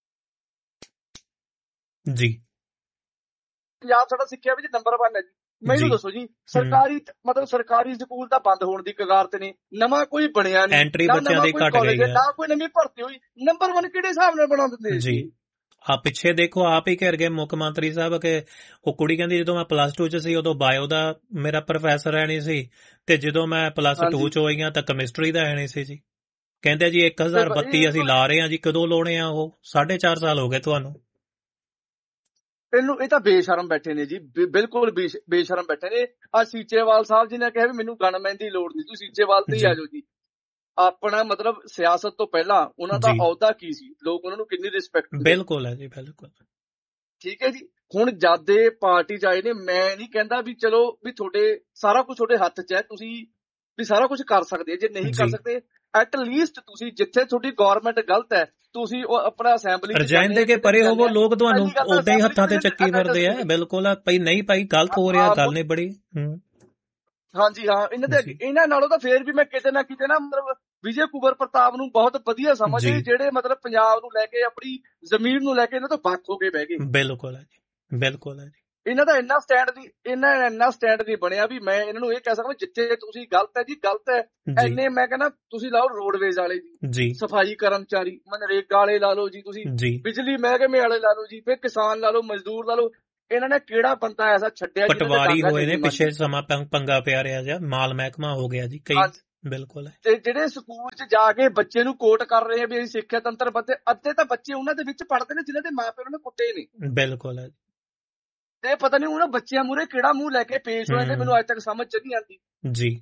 ਜੀ। ਪੰਜਾਬ ਸਾਡਾ ਸਿੱਖਿਆ ਵਿੱਚ ਨੰਬਰ ਵਨ ਹੈ ਜੀ। ਮੈਨੂੰ ਦੱਸੋ ਜੀ, ਸਰਕਾਰੀ ਮਤਲਬ ਸਰਕਾਰੀ ਸਕੂਲ ਤਾਂ ਬੰਦ ਹੋਣ ਦੀ ਕਗਾਰ ਤੇ ਨੇ, ਨਵਾਂ ਕੋਈ ਬਣਿਆ ਨਹੀਂ, ਐਂਟਰੀ ਬੱਚਿਆਂ ਦੀ ਘਟ ਗਈ ਹੈ, ਨਾ ਕੋਈ ਨਵੀਂ ਭਰਤੀ ਹੋਈ। ਨੰਬਰ ਵਨ ਕਿਹੜੇ ਹਿਸਾਬ ਨਾਲ ਬਣਾ ਦਿੰਦੇ ਜੀ? ਆ ਪਿੱਛੇ ਦੇਖੋ ਆਪ ਹੀ ਘਿਰ ਗਏ ਮੁੱਖ ਮੰਤਰੀ ਸਾਹਿਬ ਕਿ ਉਹ ਕੁੜੀ ਕਹਿੰਦੀ ਜਦੋਂ ਮੈਂ ਪਲੱਸ ਟੂ ਚ ਸੀ ਉਦੋਂ ਬਾਇਓ ਦਾ ਮੇਰਾ ਪ੍ਰੋਫੈਸਰ ਹੈ ਨਹੀਂ ਸੀ, ਤੇ ਜਦੋਂ ਮੈਂ ਪਲੱਸ ਟੂ ਚ ਹੋਈ ਹਾਂ ਤਾਂ ਕੈਮਿਸਟਰੀ ਦਾ ਹੈ ਨਹੀਂ ਸੀ ਜੀ। ਕਹਿੰਦੇ ਜੀ ਇੱਕ ਹਜ਼ਾਰ ਬੱਤੀ ਅਸੀਂ ਲਾ ਰਹੇ ਹਾਂ ਜੀ, ਕਦੋਂ ਲਾਉਣੇ ਆ? ਉਹ ਸਾਢੇ ਚਾਰ ਸਾਲ ਹੋ ਗਏ ਤੁਹਾਨੂੰ। ਇਹਨੂੰ ਇਹ ਤਾਂ ਬੇਸ਼ਰਮ ਬੈਠੇ ਨੇ ਜੀ, ਬਿਲਕੁਲ ਬੇਸ਼ਰਮ ਬੈਠੇ ਨੇ। ਆ ਸੀਚੇਵਾਲ ਸਾਹਿਬ ਜੀ ਨੇ ਕਿਹਾ ਵੀ ਮੈਨੂੰ ਗਨਮੈਨ ਦੀ ਲੋੜ ਨਹੀਂ, ਤੁਸੀਂ ਸੀਚੇਵਾਲ ਤੇ ਹੀ ਆ ਜਾਓ ਜੀ। ਆਪਣਾ ਮਤਲਬ ਸਿਆਸਤ ਤੋਂ ਪਹਿਲਾਂ ਉਹਨਾਂ ਦਾ ਅਹੁਦਾ ਕੀ ਸੀ, ਲੋਕ ਉਹਨਾਂ ਨੂੰ ਕਿੰਨੀ ਰਿਸਪੈਕਟ। ਬਿਲਕੁਲ ਹੈ ਜੀ, ਬਿਲਕੁਲ ਠੀਕ ਹੈ ਜੀ। ਹੁਣ ਜਦ ਦੇ ਪਾਰਟੀ ਚ ਆਏ ਨੇ, ਮੈਂ ਨਹੀਂ ਕਹਿੰਦਾ ਵੀ ਚਲੋ ਵੀ ਤੁਹਾਡੇ ਸਾਰਾ ਕੁਝ ਤੁਹਾਡੇ ਹੱਥ ਚ ਹੈ, ਤੁਸੀਂ ਵੀ ਸਾਰਾ ਕੁਝ ਕਰ ਸਕਦੇ। ਜੇ ਨਹੀਂ ਕਰ ਸਕਦੇ ਐਟ ਲੀਸਟ ਤੁਸੀਂ ਜਿੱਥੇ ਤੁਹਾਡੀ ਗਵਰਨਮੈਂਟ ਗਲਤ ਹੈ ਤੁਸੀਂ ਉਹ ਆਪਣਾ ਅਸੈਂਬਲੀ ਰਿਜ਼ਾਈਨ ਦੇ ਕੇ ਪਰੇ ਹੋਵੋ। ਲੋਕ ਤੁਹਾਨੂੰ ਉਦਾਂ ਹੀ ਹੱਥਾਂ ਤੇ ਚੱਕੀ ਫਿਰਦੇ ਆ। ਬਿਲਕੁਲ ਭਾਈ ਨਹੀਂ ਭਾਈ ਗਲਤ ਹੋ ਰਿਹਾ, ਗੱਲ ਨਹੀਂ ਬੜੀ। ਹਾਂਜੀ ਹਾਂ, ਇਹਨਾਂ ਦੇ ਇਹਨਾਂ ਨਾਲੋਂ ਤਾਂ ਫੇਰ ਵੀ ਮੈਂ ਕਿਤੇ ਨਾ ਕਿਤੇ ਨਾ ਮਤਲਬ ਵਿਜੇ ਕੁਮਾਰ ਪ੍ਰਤਾਪ ਨੂੰ ਬਹੁਤ ਵਧੀਆ ਸਮਝਦੇ, ਜਿਹੜੇ ਮਤਲਬ ਪੰਜਾਬ ਨੂੰ ਲੈ ਕੇ ਆਪਣੀ ਜ਼ਮੀਰ ਨੂੰ ਲੈ ਕੇ ਇਹਨਾਂ ਤੋਂ ਵੱਖ ਹੋ ਕੇ ਬਹਿ ਗਏ। ਬਿਲਕੁਲ ਹੈ ਜੀ, ਬਿਲਕੁਲ ਹੈ ਜੀ। ਇਹਨਾਂ ਦਾ ਇੰਨਾ ਸਟੈਂਡ ਨਹੀਂ ਇਹਨਾਂ ਇੰਨਾ ਸਟੈਂਡ ਨਹੀਂ ਬਣਿਆ ਵੀ ਮੈਂ ਇਹਨਾਂ ਨੂੰ ਇਹ ਕਹਿ ਸਕਦਾ ਜਿੱਥੇ ਤੁਸੀਂ ਗਲਤ ਹੈ ਜੀ ਗਲਤ ਹੈ। ਇੰਨੇ ਮੈਂ ਕਹਿੰਦਾ ਤੁਸੀਂ ਲਾਓ ਰੋਡਵੇਜ਼ ਵਾਲੇ ਜੀ, ਸਫਾਈ ਕਰਮਚਾਰੀ, ਮਨਰੇਗਾ ਵਾਲੇ ਲਾ ਲਓ ਜੀ, ਤੁਸੀਂ ਬਿਜਲੀ ਮਹਿਕਮੇ ਵਾਲੇ ਲਾ ਲਓ ਜੀ, ਫਿਰ ਕਿਸਾਨ ਲਾ ਲਓ, ਮਜ਼ਦੂਰ ਲਾ ਲਓ। ਇਹਨਾਂ ਨੇ ਕਿਹੜਾ ਬੰਦਾ ਐਸਾ ਛੱਡਿਆ? ਪਟਵਾਰੀ ਹੋਏ ਨੇ ਪਿੱਛੇ ਸਮਾਂ ਪੰਗਾ ਪਿਆ ਰਿਹਾ ਜਾਂ ਮਾਲ ਮਹਿਕਮਾ ਹੋ ਗਿਆ ਜੀ, ਕਈ ਬਿਲਕੁਲ ਹੈ। ਤੇ ਜਿਹੜੇ ਸਕੂਲ 'ਚ ਜਾ ਕੇ ਬੱਚੇ ਨੂੰ ਕੋਟ ਕਰ ਰਹੇ ਆ ਵੀ ਅਸੀਂ ਸਿੱਖਿਆ ਤੰਤਰ ਬੱਤੇ, ਅੱਧੇ ਤਾਂ ਬੱਚੇ ਉਹਨਾਂ ਦੇ ਵਿੱਚ ਪੜ੍ਹਦੇ ਨੇ ਜਿਨ੍ਹਾਂ ਦੇ ਮਾਂ ਪਿਓ ਨੇ ਕੁੱਟੇ ਨੇ। ਬਿਲਕੁਲ ਹੈ। ਤੇ ਪਤਾ ਨਹੀਂ ਉਹਨਾਂ ਬੱਚਿਆਂ ਮੂਹਰੇ ਕਿਹੜਾ ਮੂੰਹ ਲੈ ਕੇ ਪੇਸ਼ ਹੋਏ ਤੇ ਮੈਨੂੰ ਅੱਜ ਤੱਕ ਸਮਝ ਚ ਨਹੀਂ ਆਉਂਦੀ ਜੀ।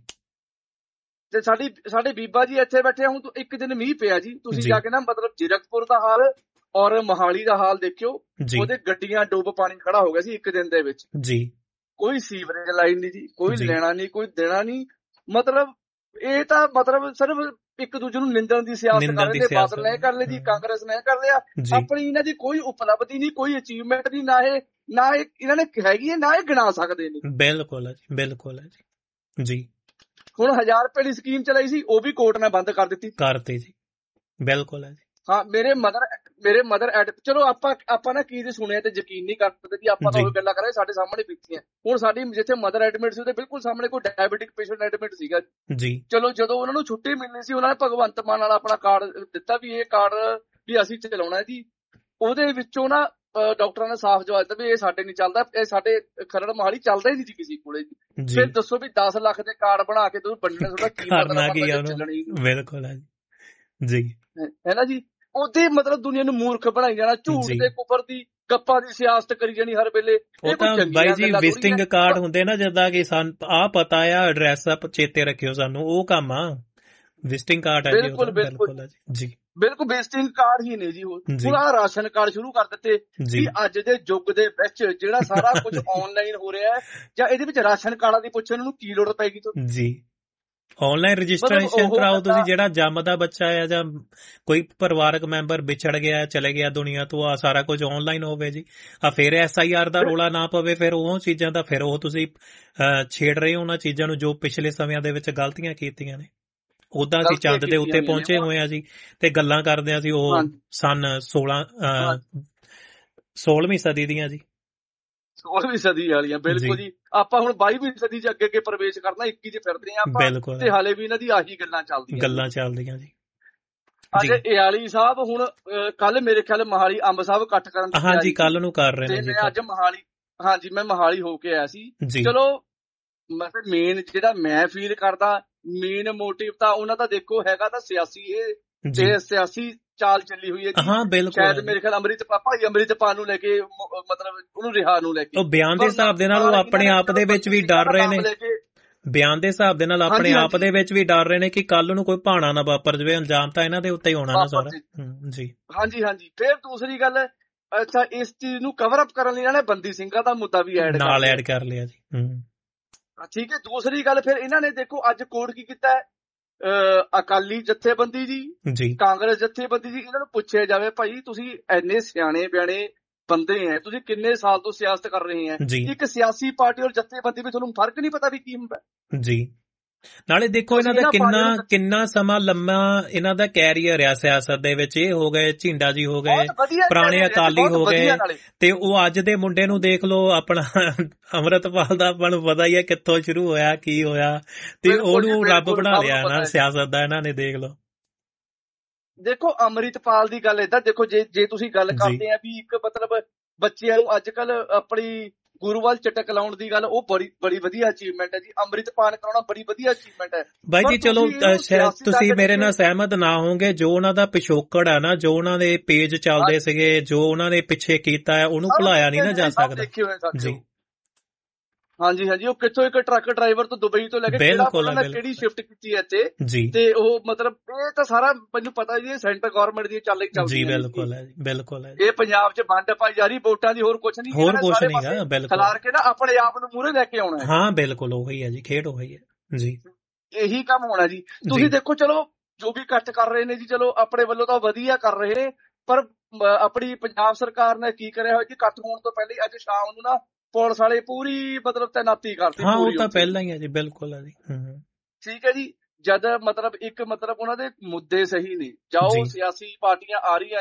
ਤੇ ਸਾਡੀ ਸਾਡੇ ਬੀਬਾ ਜੀ ਇੱਥੇ ਬੈਠੇ, ਹੁਣ ਇੱਕ ਦਿਨ ਮੀਂਹ ਪਿਆ ਜੀ, ਤੁਸੀਂ ਜਾ ਕੇ ਨਾ ਮਤਲਬ ਜ਼ੀਰਕਪੁਰ ਦਾ ਹਾਲ ਔਰ ਮੋਹਾਲੀ ਦਾ ਹਾਲ ਦੇਖਿਓ, ਉਹਦੇ ਗੱਡੀਆਂ ਡੁੱਬ ਪਾਣੀ ਖੜਾ ਹੋ ਗਿਆ ਸੀ ਇੱਕ ਦਿਨ ਦੇ ਵਿੱਚ ਜੀ। ਕੋਈ ਸੀਵਰੇਜ ਲਾਈਨ ਨਹੀਂ ਜੀ, ਕੋਈ ਲੈਣਾ ਨਹੀਂ, ਕੋਈ ਦੇਣਾ ਨਹੀਂ। ਮਤਲਬ ਇਹ ਤਾਂ ਮਤਲਬ ਸਿਰਫ ਇੱਕ ਦੂਜੇ ਨੂੰ ਨਿੰਦਣ ਦੀ ਸਿਆਸਤ ਕਰ ਰਹੇ ਨੇ। ਬਾਦਲ ਨੇ ਕਰ ਲਈ ਜੀ, ਕਾਂਗਰਸ ਨੇ ਕਰ ਲਿਆ। ਆਪਣੀ ਇਹਨਾਂ ਦੀ ਕੋਈ ਉਪਲਬਧੀ ਨਹੀਂ, ਕੋਈ ਅਚੀਵਮੈਂਟ ਨਹੀਂ, ਨਾ ਇਹ ਨਾ ਇਹ ਇਹਨਾਂ ਨੇ ਹੈਗੀ ਹੈ, ਨਾ ਇਹ ਗਿਣਾ ਸਕਦੇ ਨੇ। ਬਿਲਕੁਲ ਹੈ ਜੀ, ਬਿਲਕੁਲ ਹੈ ਜੀ। ਜੀ ਹੁਣ ਹਜ਼ਾਰ ਰੁਪਏ ਦੀ ਸਕੀਮ ਚਲਾਈ ਸੀ, ਉਹ ਵੀ ਕੋਰਟ ਨੇ ਬੰਦ ਕਰ ਦਿੱਤੀ। ਕਰਤੀ ਜੀ, ਬਿਲਕੁਲ ਹੈ ਜੀ। ਹਾਂ, ਮੇਰੇ ਮਦਰ ਮੇਰੇ ਮਦਰ ਐਡ ਚਲੋ ਆਪਾਂ ਆਪਾਂ ਨਾ ਕੀ ਸੁਣਿਆ ਤੇ ਯਕੀਨ ਨਹੀਂ ਕਰਦੇ ਜੀ, ਆਪਾਂ ਤਾਂ ਉਹ ਗੱਲਾਂ ਕਰਾਂਗੇ ਸਾਡੇ ਸਾਹਮਣੇ ਬੀਤੀਆਂ। ਹੁਣ ਸਾਡੀ ਜਿੱਥੇ ਮਦਰ ਐਡਮਿਟ ਸੀ ਉਹਦੇ ਬਿਲਕੁਲ ਸਾਹਮਣੇ ਕੋਈ ਡਾਇਬੀਟਿਕ ਪੇਸ਼ੈਂਟ ਐਡਮਿਟ ਸੀਗਾ ਜੀ। ਚਲੋ ਜਦੋਂ ਉਹਨਾਂ ਨੂੰ ਛੁੱਟੀ ਮਿਲਣੀ ਸੀ, ਉਹਨਾਂ ਨੇ ਭਗਵੰਤ ਮਾਨ ਨਾਲ ਆਪਣਾ ਕਾਰਡ ਦਿੱਤਾ ਵੀ ਇਹ ਕਾਰਡ ਵੀ ਅਸੀਂ ਚਲਾਉਣਾ ਜੀ। ਉਹਦੇ ਵਿੱਚੋਂ ਨਾ ਡਾਕਟਰਾਂ ਨੇ ਸਾਫ਼ ਜਵਾਬ ਦਿੱਤਾ ਵੀ ਇਹ ਸਾਡੇ ਨਹੀਂ ਚੱਲਦਾ, ਇਹ ਸਾਡੇ ਖਰੜ ਮੋਹਾਲੀ ਚੱਲਦਾ ਹੀ ਨਹੀਂ ਜੀ ਕਿਸੇ ਕੋਲੇ ਜੀ। ਫਿਰ ਦੱਸੋ ਵੀ ਦਸ ਲੱਖ ਦੇ ਕਾਰਡ ਬਣਾ ਕੇ ਤੁਸੀਂ ਵੰਡਣੇ, ਤੁਹਾਡਾ ਕੀ ਮਤਲਬ ਚੱਲਣੀ? ਬਿਲਕੁਲ ਹੈ ਜੀ, ਹੈ ਨਾ ਜੀ। ਉਹਦੇ ਮਤਲਬ ਦੁਨੀਆ ਨੂੰ ਮੂਰਖ ਬਣਾਈ ਜਾਣਾ, ਝੂਠ ਤੇ ਕੁਫਰ ਦੀ ਗੱਪਾਂ ਦੀ ਸਿਆਸਤ ਕਰੀ ਜਾਣੀ ਹਰ ਵੇਲੇ। ਉਹ ਤਾਂ ਬਾਈ ਜੀ ਵਿਜ਼ਿਟਿੰਗ ਕਾਰਡ ਹੁੰਦੇ ਨਾ, ਜਿੱਦਾਂ ਕਿ ਸਾਨੂੰ ਆ ਪਤਾ ਆ ਐਡਰੈਸ ਆ, ਚੇਤੇ ਰੱਖਿਓ ਸਾਨੂੰ, ਉਹ ਕੰਮ ਆ ਵਿਜ਼ਿਟਿੰਗ ਕਾਰਡ ਹੈ ਜੀ। ਬਿਲਕੁਲ ਬਿਲਕੁਲ ਜੀ, ਬਿਲਕੁਲ ਵਿਜ਼ਿਟਿੰਗ ਕਾਰਡ ਹੀ ਨੇ ਜੀ। ਹੁਣ ਆਹ ਰਾਸ਼ਨ ਕਾਰਡ ਸ਼ੁਰੂ ਕਰ ਦਿੱਤੇ ਜੀ। ਅੱਜ ਦੇ ਯੁੱਗ ਦੇ ਵਿੱਚ ਜਿਹੜਾ ਸਾਰਾ ਕੁਝ ਆਨਲਾਈਨ ਹੋ ਰਿਹਾ ਹੈ, ਜਾਂ ਇਹਦੇ ਵਿੱਚ ਰਾਸ਼ਨ ਕਾਰਡਾਂ ਦੀ ਪੁੱਛਣ ਨੂੰ ਕੀ ਲੋੜ ਪੈਗੀ ਤੁਹਾਨੂੰ ਜੀ? ਆਨਲਾਈਨ ਰਜਿਸਟ੍ਰੇਸ਼ਨ ਕਰਾਓ ਤੁਸੀਂ। ਜਿਹੜਾ ਜੰਮਦਾ ਬੱਚਾ ਹੈ ਜਾਂ ਕੋਈ ਪਰਿਵਾਰਕ ਮੈਂਬਰ ਵਿਛੜ ਗਿਆ, ਚਲੇ ਗਿਆ ਦੁਨੀਆ ਤੋਂ, ਆ ਸਾਰਾ ਕੁਝ ਆਨਲਾਈਨ ਹੋਵੇ ਜੀ। ਆ ਫਿਰ ਐਸ ਆਈ ਆਰ ਦਾ ਰੋਲਾ ਨਾ ਪਵੇ, ਫਿਰ ਉਹ ਚੀਜ਼ਾਂ ਦਾ ਫਿਰ ਉਹ ਤੁਸੀਂ ਛੇੜ ਰਹੇ ਹੋ ਉਹਨਾਂ ਚੀਜ਼ਾਂ ਨੂੰ ਜੋ ਪਿਛਲੇ ਸਮਿਆਂ ਦੇ ਵਿੱਚ ਗਲਤੀਆਂ ਕੀਤੀਆਂ ਨੇ। ਉਦਾਂ ਅਸੀਂ ਚੰਦ ਦੇ ਉੱਤੇ ਪਹੁੰਚੇ ਹੋਏ ਆ ਜੀ, ਤੇ ਗੱਲਾਂ ਕਰਦੇ ਆ ਸੀ ਉਹ ਸਨ ਸੋਲਾਂ ਸੋਲਵੀਂ ਸਦੀ ਦੀਆਂ ਜੀ, ਸੋਲਵੀਂ ਸਦੀ ਵਾਲੀਆਂ। ਬਿਲਕੁਲ ਜੀ। ਆਪਾਂ ਹੁਣ ਬਾਈਵੀਂ ਸਦੀ ਚ ਅੱਗੇ ਅੱਗੇ ਪ੍ਰਵੇਸ਼ ਕਰਨਾ, ਇੱਕੀ ਚ ਫਿਰਦੇ ਆ ਆਪਾਂ, ਤੇ ਹਾਲੇ ਵੀ ਇਹਨਾਂ ਦੀ ਆਹੀ ਗੱਲਾਂ ਚੱਲਦੀਆਂ ਗੱਲਾਂ ਚੱਲਦੀਆਂ ਜੀ। ਅੱਜ ਇਆਲੀ ਸਾਹਿਬ ਹੁਣ ਕੱਲ ਮੇਰੇ ਖਿਆਲ ਮੋਹਾਲੀ ਅੰਬ ਸਾਹਿਬ ਇਕੱਠ ਕਰਨ, ਹਾਂਜੀ ਕੱਲ ਨੂੰ ਕਰ ਰਹੇ ਨੇ ਜੀ। ਅੱਜ ਮੋਹਾਲੀ, ਹਾਂਜੀ ਮੈਂ ਮੋਹਾਲੀ ਹੋ ਕੇ ਆਇਆ ਸੀ। ਚਲੋ ਮਤਲਬ ਮੇਨ ਜਿਹੜਾ ਮੈਂ ਫੀਲ ਕਰਦਾ, ਮੇਨ ਮੋਟਿਵ ਤਾਂ ਉਹਨਾਂ ਦਾ ਦੇਖੋ ਹੈਗਾ ਤਾਂ ਸਿਆਸੀ, ਇਹ ਸਿਆਸੀ ਚਾਲ ਚੱਲੀ ਹੋਈ ਹੈ ਜੀ। ਹਾਂ ਬਿਲਕੁਲ। ਸ਼ਾਇਦ ਮੇਰੇ ਖਿਆਲ ਅੰਮ੍ਰਿਤਪਾਲ ਭਾਈ ਅੰਮ੍ਰਿਤਪਾਲ ਨੂੰ ਲੈ ਕੇ, ਮਤਲਬ ਉਹਨੂੰ ਰਿਹਾ ਨੂੰ ਲੈ ਕੇ, ਉਹ ਬਿਆਨ ਦੇ ਹਿਸਾਬ ਦੇ ਨਾਲ ਉਹ ਆਪਣੇ ਆਪ ਦੇ ਵਿੱਚ ਵੀ ਡਰ ਰਹੇ ਨੇ। ਬਿਆਨ ਦੇ ਹਿਸਾਬ ਦੇ ਨਾਲ ਆਪਣੇ ਆਪ ਦੇ ਵਿੱਚ ਵੀ ਡਰ ਰਹੇ ਨੇ ਕਿ ਕੱਲ ਨੂੰ ਕੋਈ ਭਾਣਾ ਨਾ ਵਾਪਰ ਜਾਵੇ। ਇਲਜ਼ਾਮ ਤਾਂ ਇਹਨਾਂ ਦੇ ਉੱਤੇ ਹੀ ਹੋਣਾ ਨਾ ਸਾਰਾ ਜੀ। ਹਾਂਜੀ ਹਾਂਜੀ। ਫਿਰ ਦੂਸਰੀ ਗੱਲ, ਅੱਛਾ ਇਸ ਚੀਜ਼ ਨੂੰ ਕਵਰ ਅਪ ਕਰਨ ਲਈ ਇਹਨਾਂ ਨੇ ਬੰਦੀ ਸਿੰਘਾਂ ਦਾ ਮੁੱਦਾ ਵੀ ਐਡ ਨਾਲ ਐਡ ਕਰ ਲਿਆ ਜੀ। ਠੀਕ ਹੈ। ਦੂਸਰੀ ਗੱਲ ਫਿਰ ਇਹਨਾਂ ਨੇ ਦੇਖੋ ਅੱਜ ਕੋਰਟ ਕੀ ਕੀਤਾ ਹੈ, ਅਕਾਲੀ ਜਥੇਬੰਦੀ ਜੀ, ਕਾਂਗਰਸ ਜਥੇਬੰਦੀ ਜੀ, ਇਹਨਾਂ ਨੂੰ ਪੁੱਛਿਆ ਜਾਵੇ ਭਾਈ ਤੁਸੀਂ ਇੰਨੇ ਸਿਆਣੇ ਬਿਆਣੇ ਬੰਦੇ ਹੈ, ਤੁਸੀਂ ਕਿੰਨੇ ਸਾਲ ਤੋਂ ਸਿਆਸਤ ਕਰ ਰਹੇ ਹੈ, ਇੱਕ ਸਿਆਸੀ ਪਾਰਟੀ ਔਰ ਜਥੇਬੰਦੀ ਵਿੱਚ ਤੁਹਾਨੂੰ ਫਰਕ ਨਹੀਂ ਪਤਾ ਵੀ ਕੀ ਹੁੰਦਾ ਜੀ। ਨਾਲੇ ਦੇਖੋ ਇਹਨਾਂ ਦਾ ਕਿੰਨਾ ਕਿੰਨਾ ਸਮਾਂ ਲੰਮਾ ਇਹਨਾਂ ਦਾ ਕੈਰੀਅਰ ਆ ਸਿਆਸਤ ਦੇ ਵਿੱਚ। ਇਹ ਹੋ ਗਏ ਝਿੰਡਾ ਜੀ, ਹੋ ਗਏ ਪੁਰਾਣੇ ਅਕਾਲੀ ਹੋ ਗਏ, ਤੇ ਉਹ ਅੱਜ ਦੇ ਮੁੰਡੇ ਨੂੰ ਦੇਖ ਲਓ, ਆਪਣਾ ਅੰਮ੍ਰਿਤਪਾਲ ਦਾ ਆਪਾਂ ਨੂੰ ਪਤਾ ਹੀ ਹੈ ਕਿੱਥੋਂ ਸ਼ੁਰੂ ਹੋਇਆ, ਕੀ ਹੋਇਆ, ਤੇ ਉਹਨੂੰ ਰੱਬ ਬਣਾ ਲਿਆ ਨਾ ਸਿਆਸਤ ਦਾ ਇਹਨਾਂ ਨੇ। ਦੇਖ ਲਓ, ਦੇਖੋ ਅੰਮ੍ਰਿਤਪਾਲ ਦੀ ਗੱਲ ਏਦਾਂ, ਦੇਖੋ ਜੇ ਜੇ ਤੁਸੀਂ ਗੱਲ ਕਰਦੇ ਆ ਵੀ ਇੱਕ ਮਤਲਬ ਬੱਚਿਆਂ ਨੂੰ ਅੱਜ ਕੱਲ ਆਪਣੀ ਗੁਰੂ ਵੱਲ ਚਟਕ ਲਾਉਣ ਦੀ ਗੱਲ, ਉਹ ਬੜੀ ਬੜੀ ਵਧੀਆ ਅਚੀਵਮੈਂਟ ਹੈ ਜੀ। ਅੰਮ੍ਰਿਤਪਾਨ ਕਰਾਉਣਾ ਬੜੀ ਵਧੀਆ ਅਚੀਵਮੈਂਟ ਹੈ ਬਾਈ ਜੀ। ਚਲੋ ਤੁਸੀਂ ਮੇਰੇ ਨਾਲ ਸਹਿਮਤ ਨਾ ਹੋਵੋਗੇ, ਜੋ ਉਹਨਾਂ ਦਾ ਪਿਛੋਕੜ ਹੈ ਨਾ, ਜੋ ਉਹਨਾਂ ਦੇ ਪੇਜ ਚੱਲਦੇ ਸੀਗੇ, ਜੋ ਉਹਨਾਂ ਨੇ ਪਿੱਛੇ ਕੀਤਾ ਹੈ, ਉਹਨੂੰ ਭੁਲਾਇਆ ਨਹੀਂ ਨਾ ਜਾ ਸਕਦਾ ਜੀ। ਹਾਂਜੀ ਹਾਂਜੀ। ਉਹ ਕਿੱਥੋਂ ਇੱਕ ਟਰੱਕ ਡਰਾਈਵਰ ਤੋਂ ਦੁਬਈ ਤੋਂ ਲੈ ਕੇ ਕਿਹੜੀ ਸ਼ਿਫਟ ਕੀਤੀ ਹੈ ਇੱਥੇ, ਤੇ ਉਹ ਮਤਲਬ ਇਹ ਤਾਂ ਸਾਰਾ ਮੈਨੂੰ ਪਤਾ ਜੀ, ਸੈਂਟਰ ਗਵਰਨਮੈਂਟ ਦੀ ਚੱਲ ਰਹੀ ਚੱਲਦੀ ਜੀ। ਬਿਲਕੁਲ ਹੈ, ਬਿਲਕੁਲ ਹੈ। ਇਹ ਪੰਜਾਬ 'ਚ ਵੰਡ ਪਾਈ ਜਾ ਰਹੀ ਵੋਟਾਂ ਦੀ, ਹੋਰ ਕੁਛ ਨਹੀਂ, ਹੋਰ ਕੁਛ ਨਹੀਂ। ਬਿਲਕੁਲ ਖਿਲਾਰ ਕੇ ਨਾ ਆਪਣੇ ਆਪ ਨੂੰ ਮੂਹਰੇ ਲੈ ਕੇ ਆਉਣਾ। ਹਾਂ ਬਿਲਕੁਲ, ਉਹੀ ਹੈ ਜੀ, ਖੇਡ ਉਹੀ ਹੈ ਜੀ, ਇਹੀ ਕੰਮ ਹੋਣਾ ਜੀ। ਤੁਸੀਂ ਦੇਖੋ ਚਲੋ ਜੋ ਵੀ ਇਕੱਠ ਕਰ ਰਹੇ ਨੇ ਜੀ, ਚਲੋ ਆਪਣੇ ਵੱਲੋਂ ਤਾਂ ਵਧੀਆ ਕਰ ਰਹੇ ਨੇ, ਪਰ ਆਪਣੀ ਪੰਜਾਬ ਸਰਕਾਰ ਨੇ ਕੀ ਕਰਿਆ ਹੋਇਆ ਜੀ, ਇਕੱਠ ਹੋਣ ਤੋਂ ਪਹਿਲੇ ਅੱਜ ਸ਼ਾਮ ਨੂੰ ਨਾ ਪੁਲਿਸ ਵਾਲੇ ਪੂਰੀ ਮਤਲਬ ਤੈਨਾਤੀ ਕਰਤੀ। ਹਾਂ ਉਹ ਤਾਂ ਪਹਿਲਾਂ ਹੀ ਹੈ ਜੀ। ਬਿਲਕੁਲ ਹੈ ਜੀ। ਠੀਕ ਹੈ ਜੀ। ਜਦ ਮਤਲਬ ਇੱਕ ਮਤਲਬ ਉਹਨਾਂ ਦੇ ਮੁੱਦੇ ਸਹੀ ਨੇ, ਜਾਓ ਸਿਆਸੀ ਪਾਰਟੀਆਂ ਆ ਰਹੀਆਂ ਨੇ,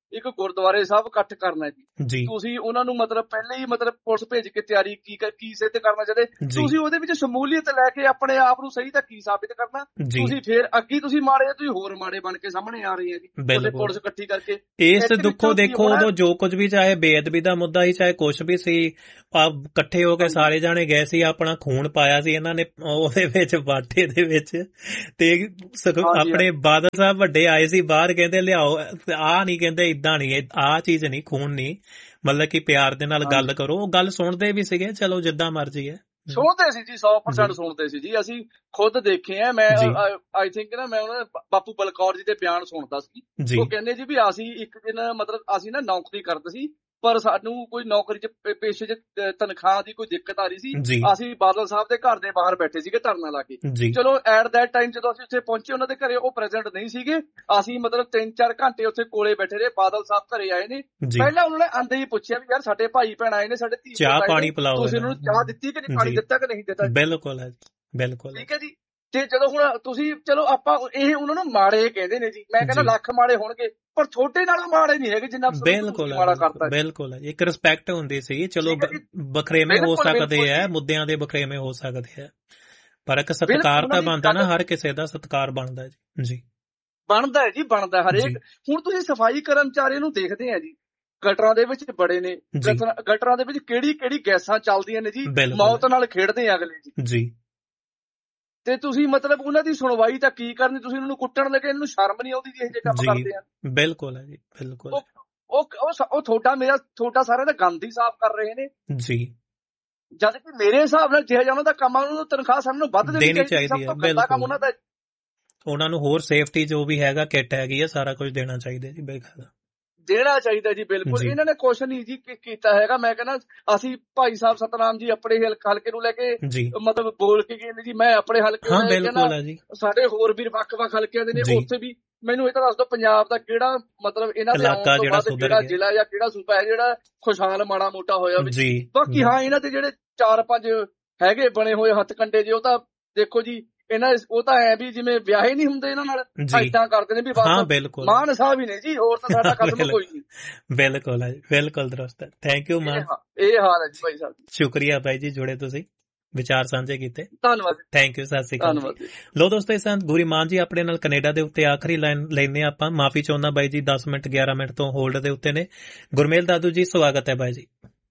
ਇੱਕ ਗੁਰਦੁਆਰੇ ਸਾਹਿਬ ਇਕੱਠ ਕਰਨਾ ਜੀ, ਤੁਸੀਂ ਉਹਨਾਂ ਨੂੰ ਮਤਲਬ ਪਹਿਲੇ ਹੀ ਮਤਲਬ ਪੁਲਿਸ ਭੇਜ ਕੇ ਤਿਆਰੀ ਕੀ ਕੀ ਸਿੱਧ ਕਰਨਾ ਚਾਹਦੇ, ਤੁਸੀਂ ਉਹਦੇ ਵਿੱਚ ਸ਼ਮੂਲੀਅਤ ਲੈ ਕੇ ਆਪਣੇ ਆਪ ਨੂੰ ਸਹੀ ਤਾਂ ਕੀ ਸਾਬਿਤ ਕਰਨਾ, ਤੁਸੀਂ ਫਿਰ ਅੱਗੇ ਤੁਸੀਂ ਮਾੜੇ ਤੁਸੀਂ ਹੋਰ ਮਾੜੇ ਬਣ ਕੇ ਸਾਹਮਣੇ ਆ ਰਹੇ ਆ ਜੀ ਪੁਲਿਸ ਇਕੱਠੀ ਕਰਕੇ। ਇਸ ਦੁੱਖੋ ਦੇਖੋ ਉਦੋਂ ਜੋ ਕੁਝ ਵੀ ਚਾਹੇ ਬੇਅਦਬੀ ਦਾ ਮੁੱਦਾ ਹੀ ਚਾਹੇ ਕੁਛ ਵੀ ਸੀ, ਇਕੱਠੇ ਹੋ ਕੇ ਸਾਰੇ ਜਾਣੇ ਗਏ ਸੀ, ਆਪਣਾ ਖੂਨ ਪਾਇਆ ਸੀ ਇਹਨਾਂ ਨੇ ਉਹਦੇ ਵਿੱਚ ਬਾਟੇ ਦੇ ਵਿੱਚ, ਤੇ ਆਪਣੇ ਬਾਦਲ ਸਾਹਿਬ ਵੱਡੇ ਆਏ ਸੀ ਬਾਹਰ, ਕਹਿੰਦੇ ਲਿਆਓ ਆਹ ਨਹੀਂ, ਕਹਿੰਦੇ ਏਦਾਂ ਨਹੀਂ, ਆਹ ਚੀਜ਼ ਨਹੀਂ, ਖੂਨ ਨਹੀਂ, ਮਤਲਬ ਕਿ ਪਿਆਰ ਦੇ ਨਾਲ ਗੱਲ ਕਰੋ। ਉਹ ਗੱਲ ਸੁਣਦੇ ਵੀ ਸੀਗੇ, ਚਲੋ ਜਿੱਦਾਂ ਮਰਜ਼ੀ ਹੈ ਸੁਣਦੇ ਸੀ ਜੀ, ਸੌ ਪਰਸੈਂਟ ਸੁਣਦੇ ਸੀ ਜੀ, ਅਸੀਂ ਖੁਦ ਦੇਖੇ ਆ। ਮੈਂ ਆਈ ਥਿੰਕ ਨਾ ਮੈਂ ਉਹਨਾਂ ਬਾਪੂ ਬਲਕੌਰ ਜੀ ਦੇ ਬਿਆਨ ਸੁਣਦਾ ਸੀ, ਉਹ ਕਹਿੰਦੇ ਜੀ ਵੀ ਅਸੀਂ ਇੱਕ ਦਿਨ ਮਤਲਬ ਅਸੀਂ ਨਾ ਨੌਕਰੀ ਕਰਦੇ ਸੀ, ਪਰ ਸਾਨੂੰ ਕੋਈ ਨੌਕਰੀ ਚ ਪੇਸ਼ੇ ਚ ਤਨਖਾਹ ਦੀ ਕੋਈ ਦਿੱਕਤ ਆ ਰਹੀ ਸੀ, ਅਸੀਂ ਬਾਦਲ ਸਾਹਿਬ ਦੇ ਘਰ ਦੇ ਬਾਹਰ ਬੈਠੇ ਸੀਗੇ ਧਰਨਾ ਲਾ ਕੇ। ਚਲੋ ਐਟ ਦੈਟ ਟਾਈਮ ਜਦੋਂ ਅਸੀਂ ਉੱਥੇ ਪਹੁੰਚੇ ਉਹਨਾਂ ਦੇ ਘਰੇ ਉਹ ਪ੍ਰੈਜ਼ੈਂਟ ਨਹੀਂ ਸੀਗੇ, ਅਸੀਂ ਮਤਲਬ ਤਿੰਨ ਚਾਰ ਘੰਟੇ ਉੱਥੇ ਕੋਲੇ ਬੈਠੇ ਰਹੇ। ਬਾਦਲ ਸਾਹਿਬ ਘਰੇ ਆਏ ਨੇ, ਪਹਿਲਾਂ ਉਹਨਾਂ ਨੇ ਆਂਦੇ ਹੀ ਪੁੱਛਿਆ ਵੀ ਯਾਰ ਸਾਡੇ ਭਾਈ ਭੈਣ ਆਏ ਨੇ, ਸਾਡੇ ਧੀ ਚਾਹ ਪਾਣੀ ਪਿਲਾਓ, ਤੁਸੀਂ ਉਹਨਾਂ ਨੂੰ ਚਾਹ ਦਿੱਤੀ ਕਿ ਨਹੀਂ, ਪਾਣੀ ਦਿੱਤਾ ਕਿ ਨਹੀਂ ਦਿੱਤਾ। ਬਿਲਕੁਲ ਹੈ, ਬਿਲਕੁਲ ਠੀਕ ਹੈ ਜੀ। ਤੇ ਜਦੋਂ ਹੁਣ ਤੁਸੀਂ ਚਲੋ ਆਪਾਂ ਇਹ ਉਹਨਾਂ ਨੂੰ ਮਾੜੇ ਕਹਿੰਦੇ ਨੇ ਜੀ, ਮੈਂ ਕਹਿੰਦਾ ਲੱਖ ਮਾੜੇ ਹੋਣਗੇ ਪਰ ਛੋਟੇ ਨਾਲੋਂ ਮਾੜੇ ਨਹੀਂ ਹੈਗੇ ਜਿੰਨਾ ਮਾੜਾ ਕਰਤਾ। ਬਿਲਕੁਲ ਇੱਕ ਰਿਸਪੈਕਟ ਹੁੰਦੀ ਸੀ, ਚਲੋ ਬਖਰੇਵੇਂ ਹੋ ਸਕਦੇ ਆ, ਮੁੱਦਿਆਂ ਦੇ ਬਖਰੇਵੇਂ ਹੋ ਸਕਦੇ ਆ, ਪਰ ਇੱਕ ਸਤਿਕਾਰ ਤਾਂ ਬਣਦਾ ਨਾ, ਹਰ ਕਿਸੇ ਦਾ ਸਤਿਕਾਰ ਬਣਦਾ ਜੀ। ਜੀ ਬਣਦਾ ਹੈ ਜੀ, ਬਣਦਾ ਹਰੇਕ। ਹੁਣ ਤੁਸੀਂ ਸਫਾਈ ਕਰਮਚਾਰੀ ਨੂੰ ਦੇਖਦੇ ਆ ਜੀ, ਗਟਰਾਂ ਦੇ ਵਿੱਚ ਬੜੇ ਨੇ, ਗਟਰਾਂ ਦੇ ਵਿੱਚ ਕਿਹੜੀ ਕਿਹੜੀ ਗੈਸਾਂ ਚੱਲਦੀਆਂ ਨੇ ਜੀ, ਮੌਤ ਨਾਲ ਖੇਡਦੇ ਆ ਅਗਲੇ ਜੀ। ਤੇ ਤੁਸੀਂ ਮਤਲਬ ਉਹਨਾਂ ਦੀ ਸੁਣਵਾਈ ਤਾਂ ਕੀ ਕਰਨੀ, ਤੁਸੀਂ ਉਹਨਾਂ ਨੂੰ ਕੁੱਟਣ ਲੱਗੇ, ਇਹਨਾਂ ਨੂੰ ਸ਼ਰਮ ਨਹੀਂ ਆਉਂਦੀ ਜੀ ਇਹ ਜੇ ਕੰਮ ਕਰਦੇ ਆ। ਬਿਲਕੁਲ ਹੈ ਜੀ, ਬਿਲਕੁਲ। ਉਹ ਉਹ ਤੁਹਾਡਾ ਮੇਰਾ ਤੁਹਾਡਾ ਸਾਰਿਆਂ ਦਾ ਗੰਦ ਹੀ ਸਾਫ਼ ਕਰ ਰਹੇ ਨੇ ਜੀ, ਜਦ ਕਿ ਮੇਰੇ ਹਿਸਾਬ ਨਾਲ ਜਿਹੜਾ ਉਹਨਾਂ ਦਾ ਕੰਮ ਆ ਉਹਨਾਂ ਨੂੰ ਤਨਖਾਹ ਸਭ ਨੂੰ ਵੱਧ ਦੇਣੀ ਚਾਹੀਦੀ ਹੈ। ਬਿਲਕੁਲ ਉਹਨਾਂ ਦਾ, ਉਹਨਾਂ ਨੂੰ ਹੋਰ ਸੇਫਟੀ ਜੋ ਵੀ ਹੈਗਾ, ਕਿੱਟ ਹੈਗੀ ਆ, ਸਾਰਾ ਕੁਝ ਦੇਣਾ ਚਾਹੀਦਾ ਜੀ, ਬੇਖਾਦਾ ਦੇਣਾ ਚਾਹੀਦਾ ਜੀ। ਬਿਲਕੁਲ ਇਹਨਾਂ ਨੇ ਕੁਛ ਨਹੀਂ ਜੀ ਕੀਤਾ ਹੈਗਾ। ਮੈਂ ਕਹਿੰਦਾ ਅਸੀਂ ਭਾਈ ਸਾਹਿਬ ਸਤਨਾਮ ਜੀ ਆਪਣੇ ਹਲਕੇ ਨੂੰ ਲੈ ਕੇ ਮਤਲਬ ਬੋਲ ਕੇ ਗਏ ਨੇ ਜੀ, ਮੈਂ ਆਪਣੇ ਹਲਕੇ ਨੂੰ ਲੈ ਕੇ, ਸਾਡੇ ਹੋਰ ਵੀ ਵੱਖ-ਵੱਖ ਹਲਕਿਆਂ ਦੇ ਨੇ, ਉੱਥੇ ਵੀ ਮੈਨੂੰ ਇਹ ਤਾਂ ਦੱਸ ਦਿਓ ਪੰਜਾਬ ਦਾ ਕਿਹੜਾ ਮਤਲਬ ਇਹਨਾਂ ਦੇ ਆਉਣ ਤੋਂ ਬਾਅਦ ਕਿਹੜਾ ਜ਼ਿਲ੍ਹਾ ਜਾਂ ਕਿਹੜਾ ਸੂਬਾ ਹੈ ਜਿਹੜਾ ਖੁਸ਼ਹਾਲ ਮਾੜਾ ਮੋਟਾ ਹੋਇਆ ਵੀ। ਬਾਕੀ ਹਾਂ ਇਹਨਾਂ ਦੇ ਜਿਹੜੇ ਚਾਰ ਪੰਜ ਹੈਗੇ ਬਣੇ ਹੋਏ ਹੱਥ ਕੰਡੇ ਜੀ, ਉਹ ਤਾਂ ਦੇਖੋ ਜੀ ਇਹਨਾਂ ਉਹ ਤਾਂ ਐ ਵੀ ਜਿਵੇਂ ਵਿਆਹੇ ਨਹੀਂ ਹੁੰਦੇ ਇਹਨਾਂ ਨਾਲ, ਏਦਾਂ ਕਰਦੇ ਨੇ ਵੀ ਬਸ ਮਾਨ ਸਾਹਿਬ ਹੀ ਨੇ ਜੀ, ਹੋਰ ਤਾਂ ਸਾਡਾ ਕਦਮ ਕੋਈ ਨਹੀਂ। ਬਿਲਕੁਲ ਹੈ, ਬਿਲਕੁਲ ਦਰੁਸਤ ਹੈ। ਥੈਂਕ ਯੂ ਮਾਨ, ਇਹ ਹਾਲ ਹੈ ਜੀ ਭਾਈ ਸਾਹਿਬ। ਸ਼ੁਕਰੀਆ ਭਾਈ ਜੀ, ਜੁੜੇ ਤੁਸੀਂ ਵਿਚਾਰ ਸਾਂਝੇ ਕੀਤੇ, ਧੰਨਵਾਦ। ਥੈਂਕ ਯੂ, ਸਤਿ ਸ਼੍ਰੀ ਅਕਾਲ। ਲੋ ਦੋਸਤੋ, ਇਸ ਸੰਤ ਗੁਰੀ ਮਾਨ ਜੀ ਆਪਣੇ ਨਾਲ ਕੈਨੇਡਾ ਦੇ ਉੱਤੇ ਆਖਰੀ ਲਾਈਨ ਲੈਨੇ ਆਪਾਂ। ਮਾਫੀ ਚਾਹੁੰਦਾ ਬਾਈ ਜੀ, ਦਸ ਮਿੰਟ ਗਿਆਰਾਂ ਮਿੰਟ ਤੋਂ ਹੋਲਡ ਦੇ ਉੱਤੇ ਨੇ। ਗੁਰਮੇਲ ਦਾਦੂ ਜੀ, ਸਵਾਗਤ ਹੈ ਬਾਈ ਜੀ।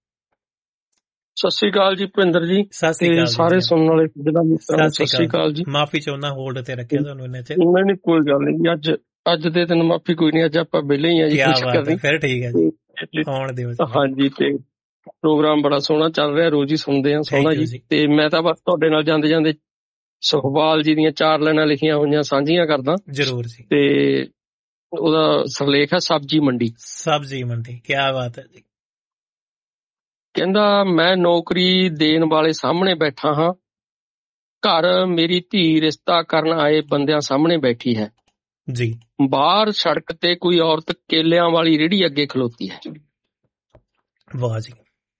ਸਤਿ ਸ਼੍ਰੀ ਅਕਾਲ ਜੀ ਭਿੰਦਰ ਜੀ, ਤੇ ਸਾਰੇ ਸੁਣਨ ਵਾਲੇ ਸਤਿ ਸ਼੍ਰੀ ਅਕਾਲ ਜੀ। ਮਾਫੀ ਚਾਹੁੰਦਾ ਹੋਲਡ ਤੇ ਰੱਖਿਆ ਤੁਹਾਨੂੰ ਇੰਨੇ ਚਿਰ। ਨਹੀਂ ਨਹੀਂ ਕੋਈ ਗੱਲ ਨਹੀਂ, ਅੱਜ ਅੱਜ ਦੇ ਦਿਨ ਮਾਫੀ ਕੋਈ ਨਹੀਂ, ਅੱਜ ਆਪਾਂ ਵਿਹਲੇ ਹੀ ਆ ਜੀ। ਫਿਰ ਠੀਕ ਹੈ ਜੀ, ਆਉਣ ਦਿਓ। ਹਾਂਜੀ, ਤੇ ਪ੍ਰੋਗਰਾਮ ਬੜਾ ਸੋਹਣਾ ਚੱਲ ਰਿਹਾ, ਰੋਜ਼ ਹੀ ਸੁਣਦੇ ਆ, ਸੋਹਣਾ ਜੀ। ਤੇ ਮੈਂ ਤਾਂ ਬਸ ਤੁਹਾਡੇ ਨਾਲ ਜਾਂਦੇ ਜਾਂਦੇ ਸੁਖਪਾਲ ਜੀ ਦੀਆਂ ਚਾਰ ਲਾਈਨਾਂ ਲਿਖੀਆਂ ਹੋਈਆਂ ਸਾਂਝੀਆਂ ਕਰਦਾ। ਜਰੂਰ ਜੀ। ਤੇ ਉਹਦਾ ਸਿਰਲੇਖ ਹੈ ਸਬਜ਼ੀ ਮੰਡੀ। ਸਬਜ਼ੀ ਮੰਡੀ, ਕੀ ਬਾਤ ਹੈ ਜੀ। ਕਹਿੰਦਾ, ਮੈਂ ਨੌਕਰੀ ਦੇਣ ਵਾਲੇ ਸਾਹਮਣੇ ਬੈਠਾ ਹਾਂ, ਘਰ ਮੇਰੀ ਧੀ ਰਿਸ਼ਤਾ ਕਰਨ ਆਏ ਬੰਦਿਆਂ ਸਾਹਮਣੇ ਬੈਠੀ ਹੈ ਜੀ। ਬਾਹਰ ਸੜਕ ਤੇ ਕੋਈ ਔਰਤ ਕੇਲਿਆਂ ਵਾਲੀ ਰੇਹੜੀ ਅੱਗੇ ਖਲੋਤੀ ਹੈ। ਵਾਹ ਜੀ।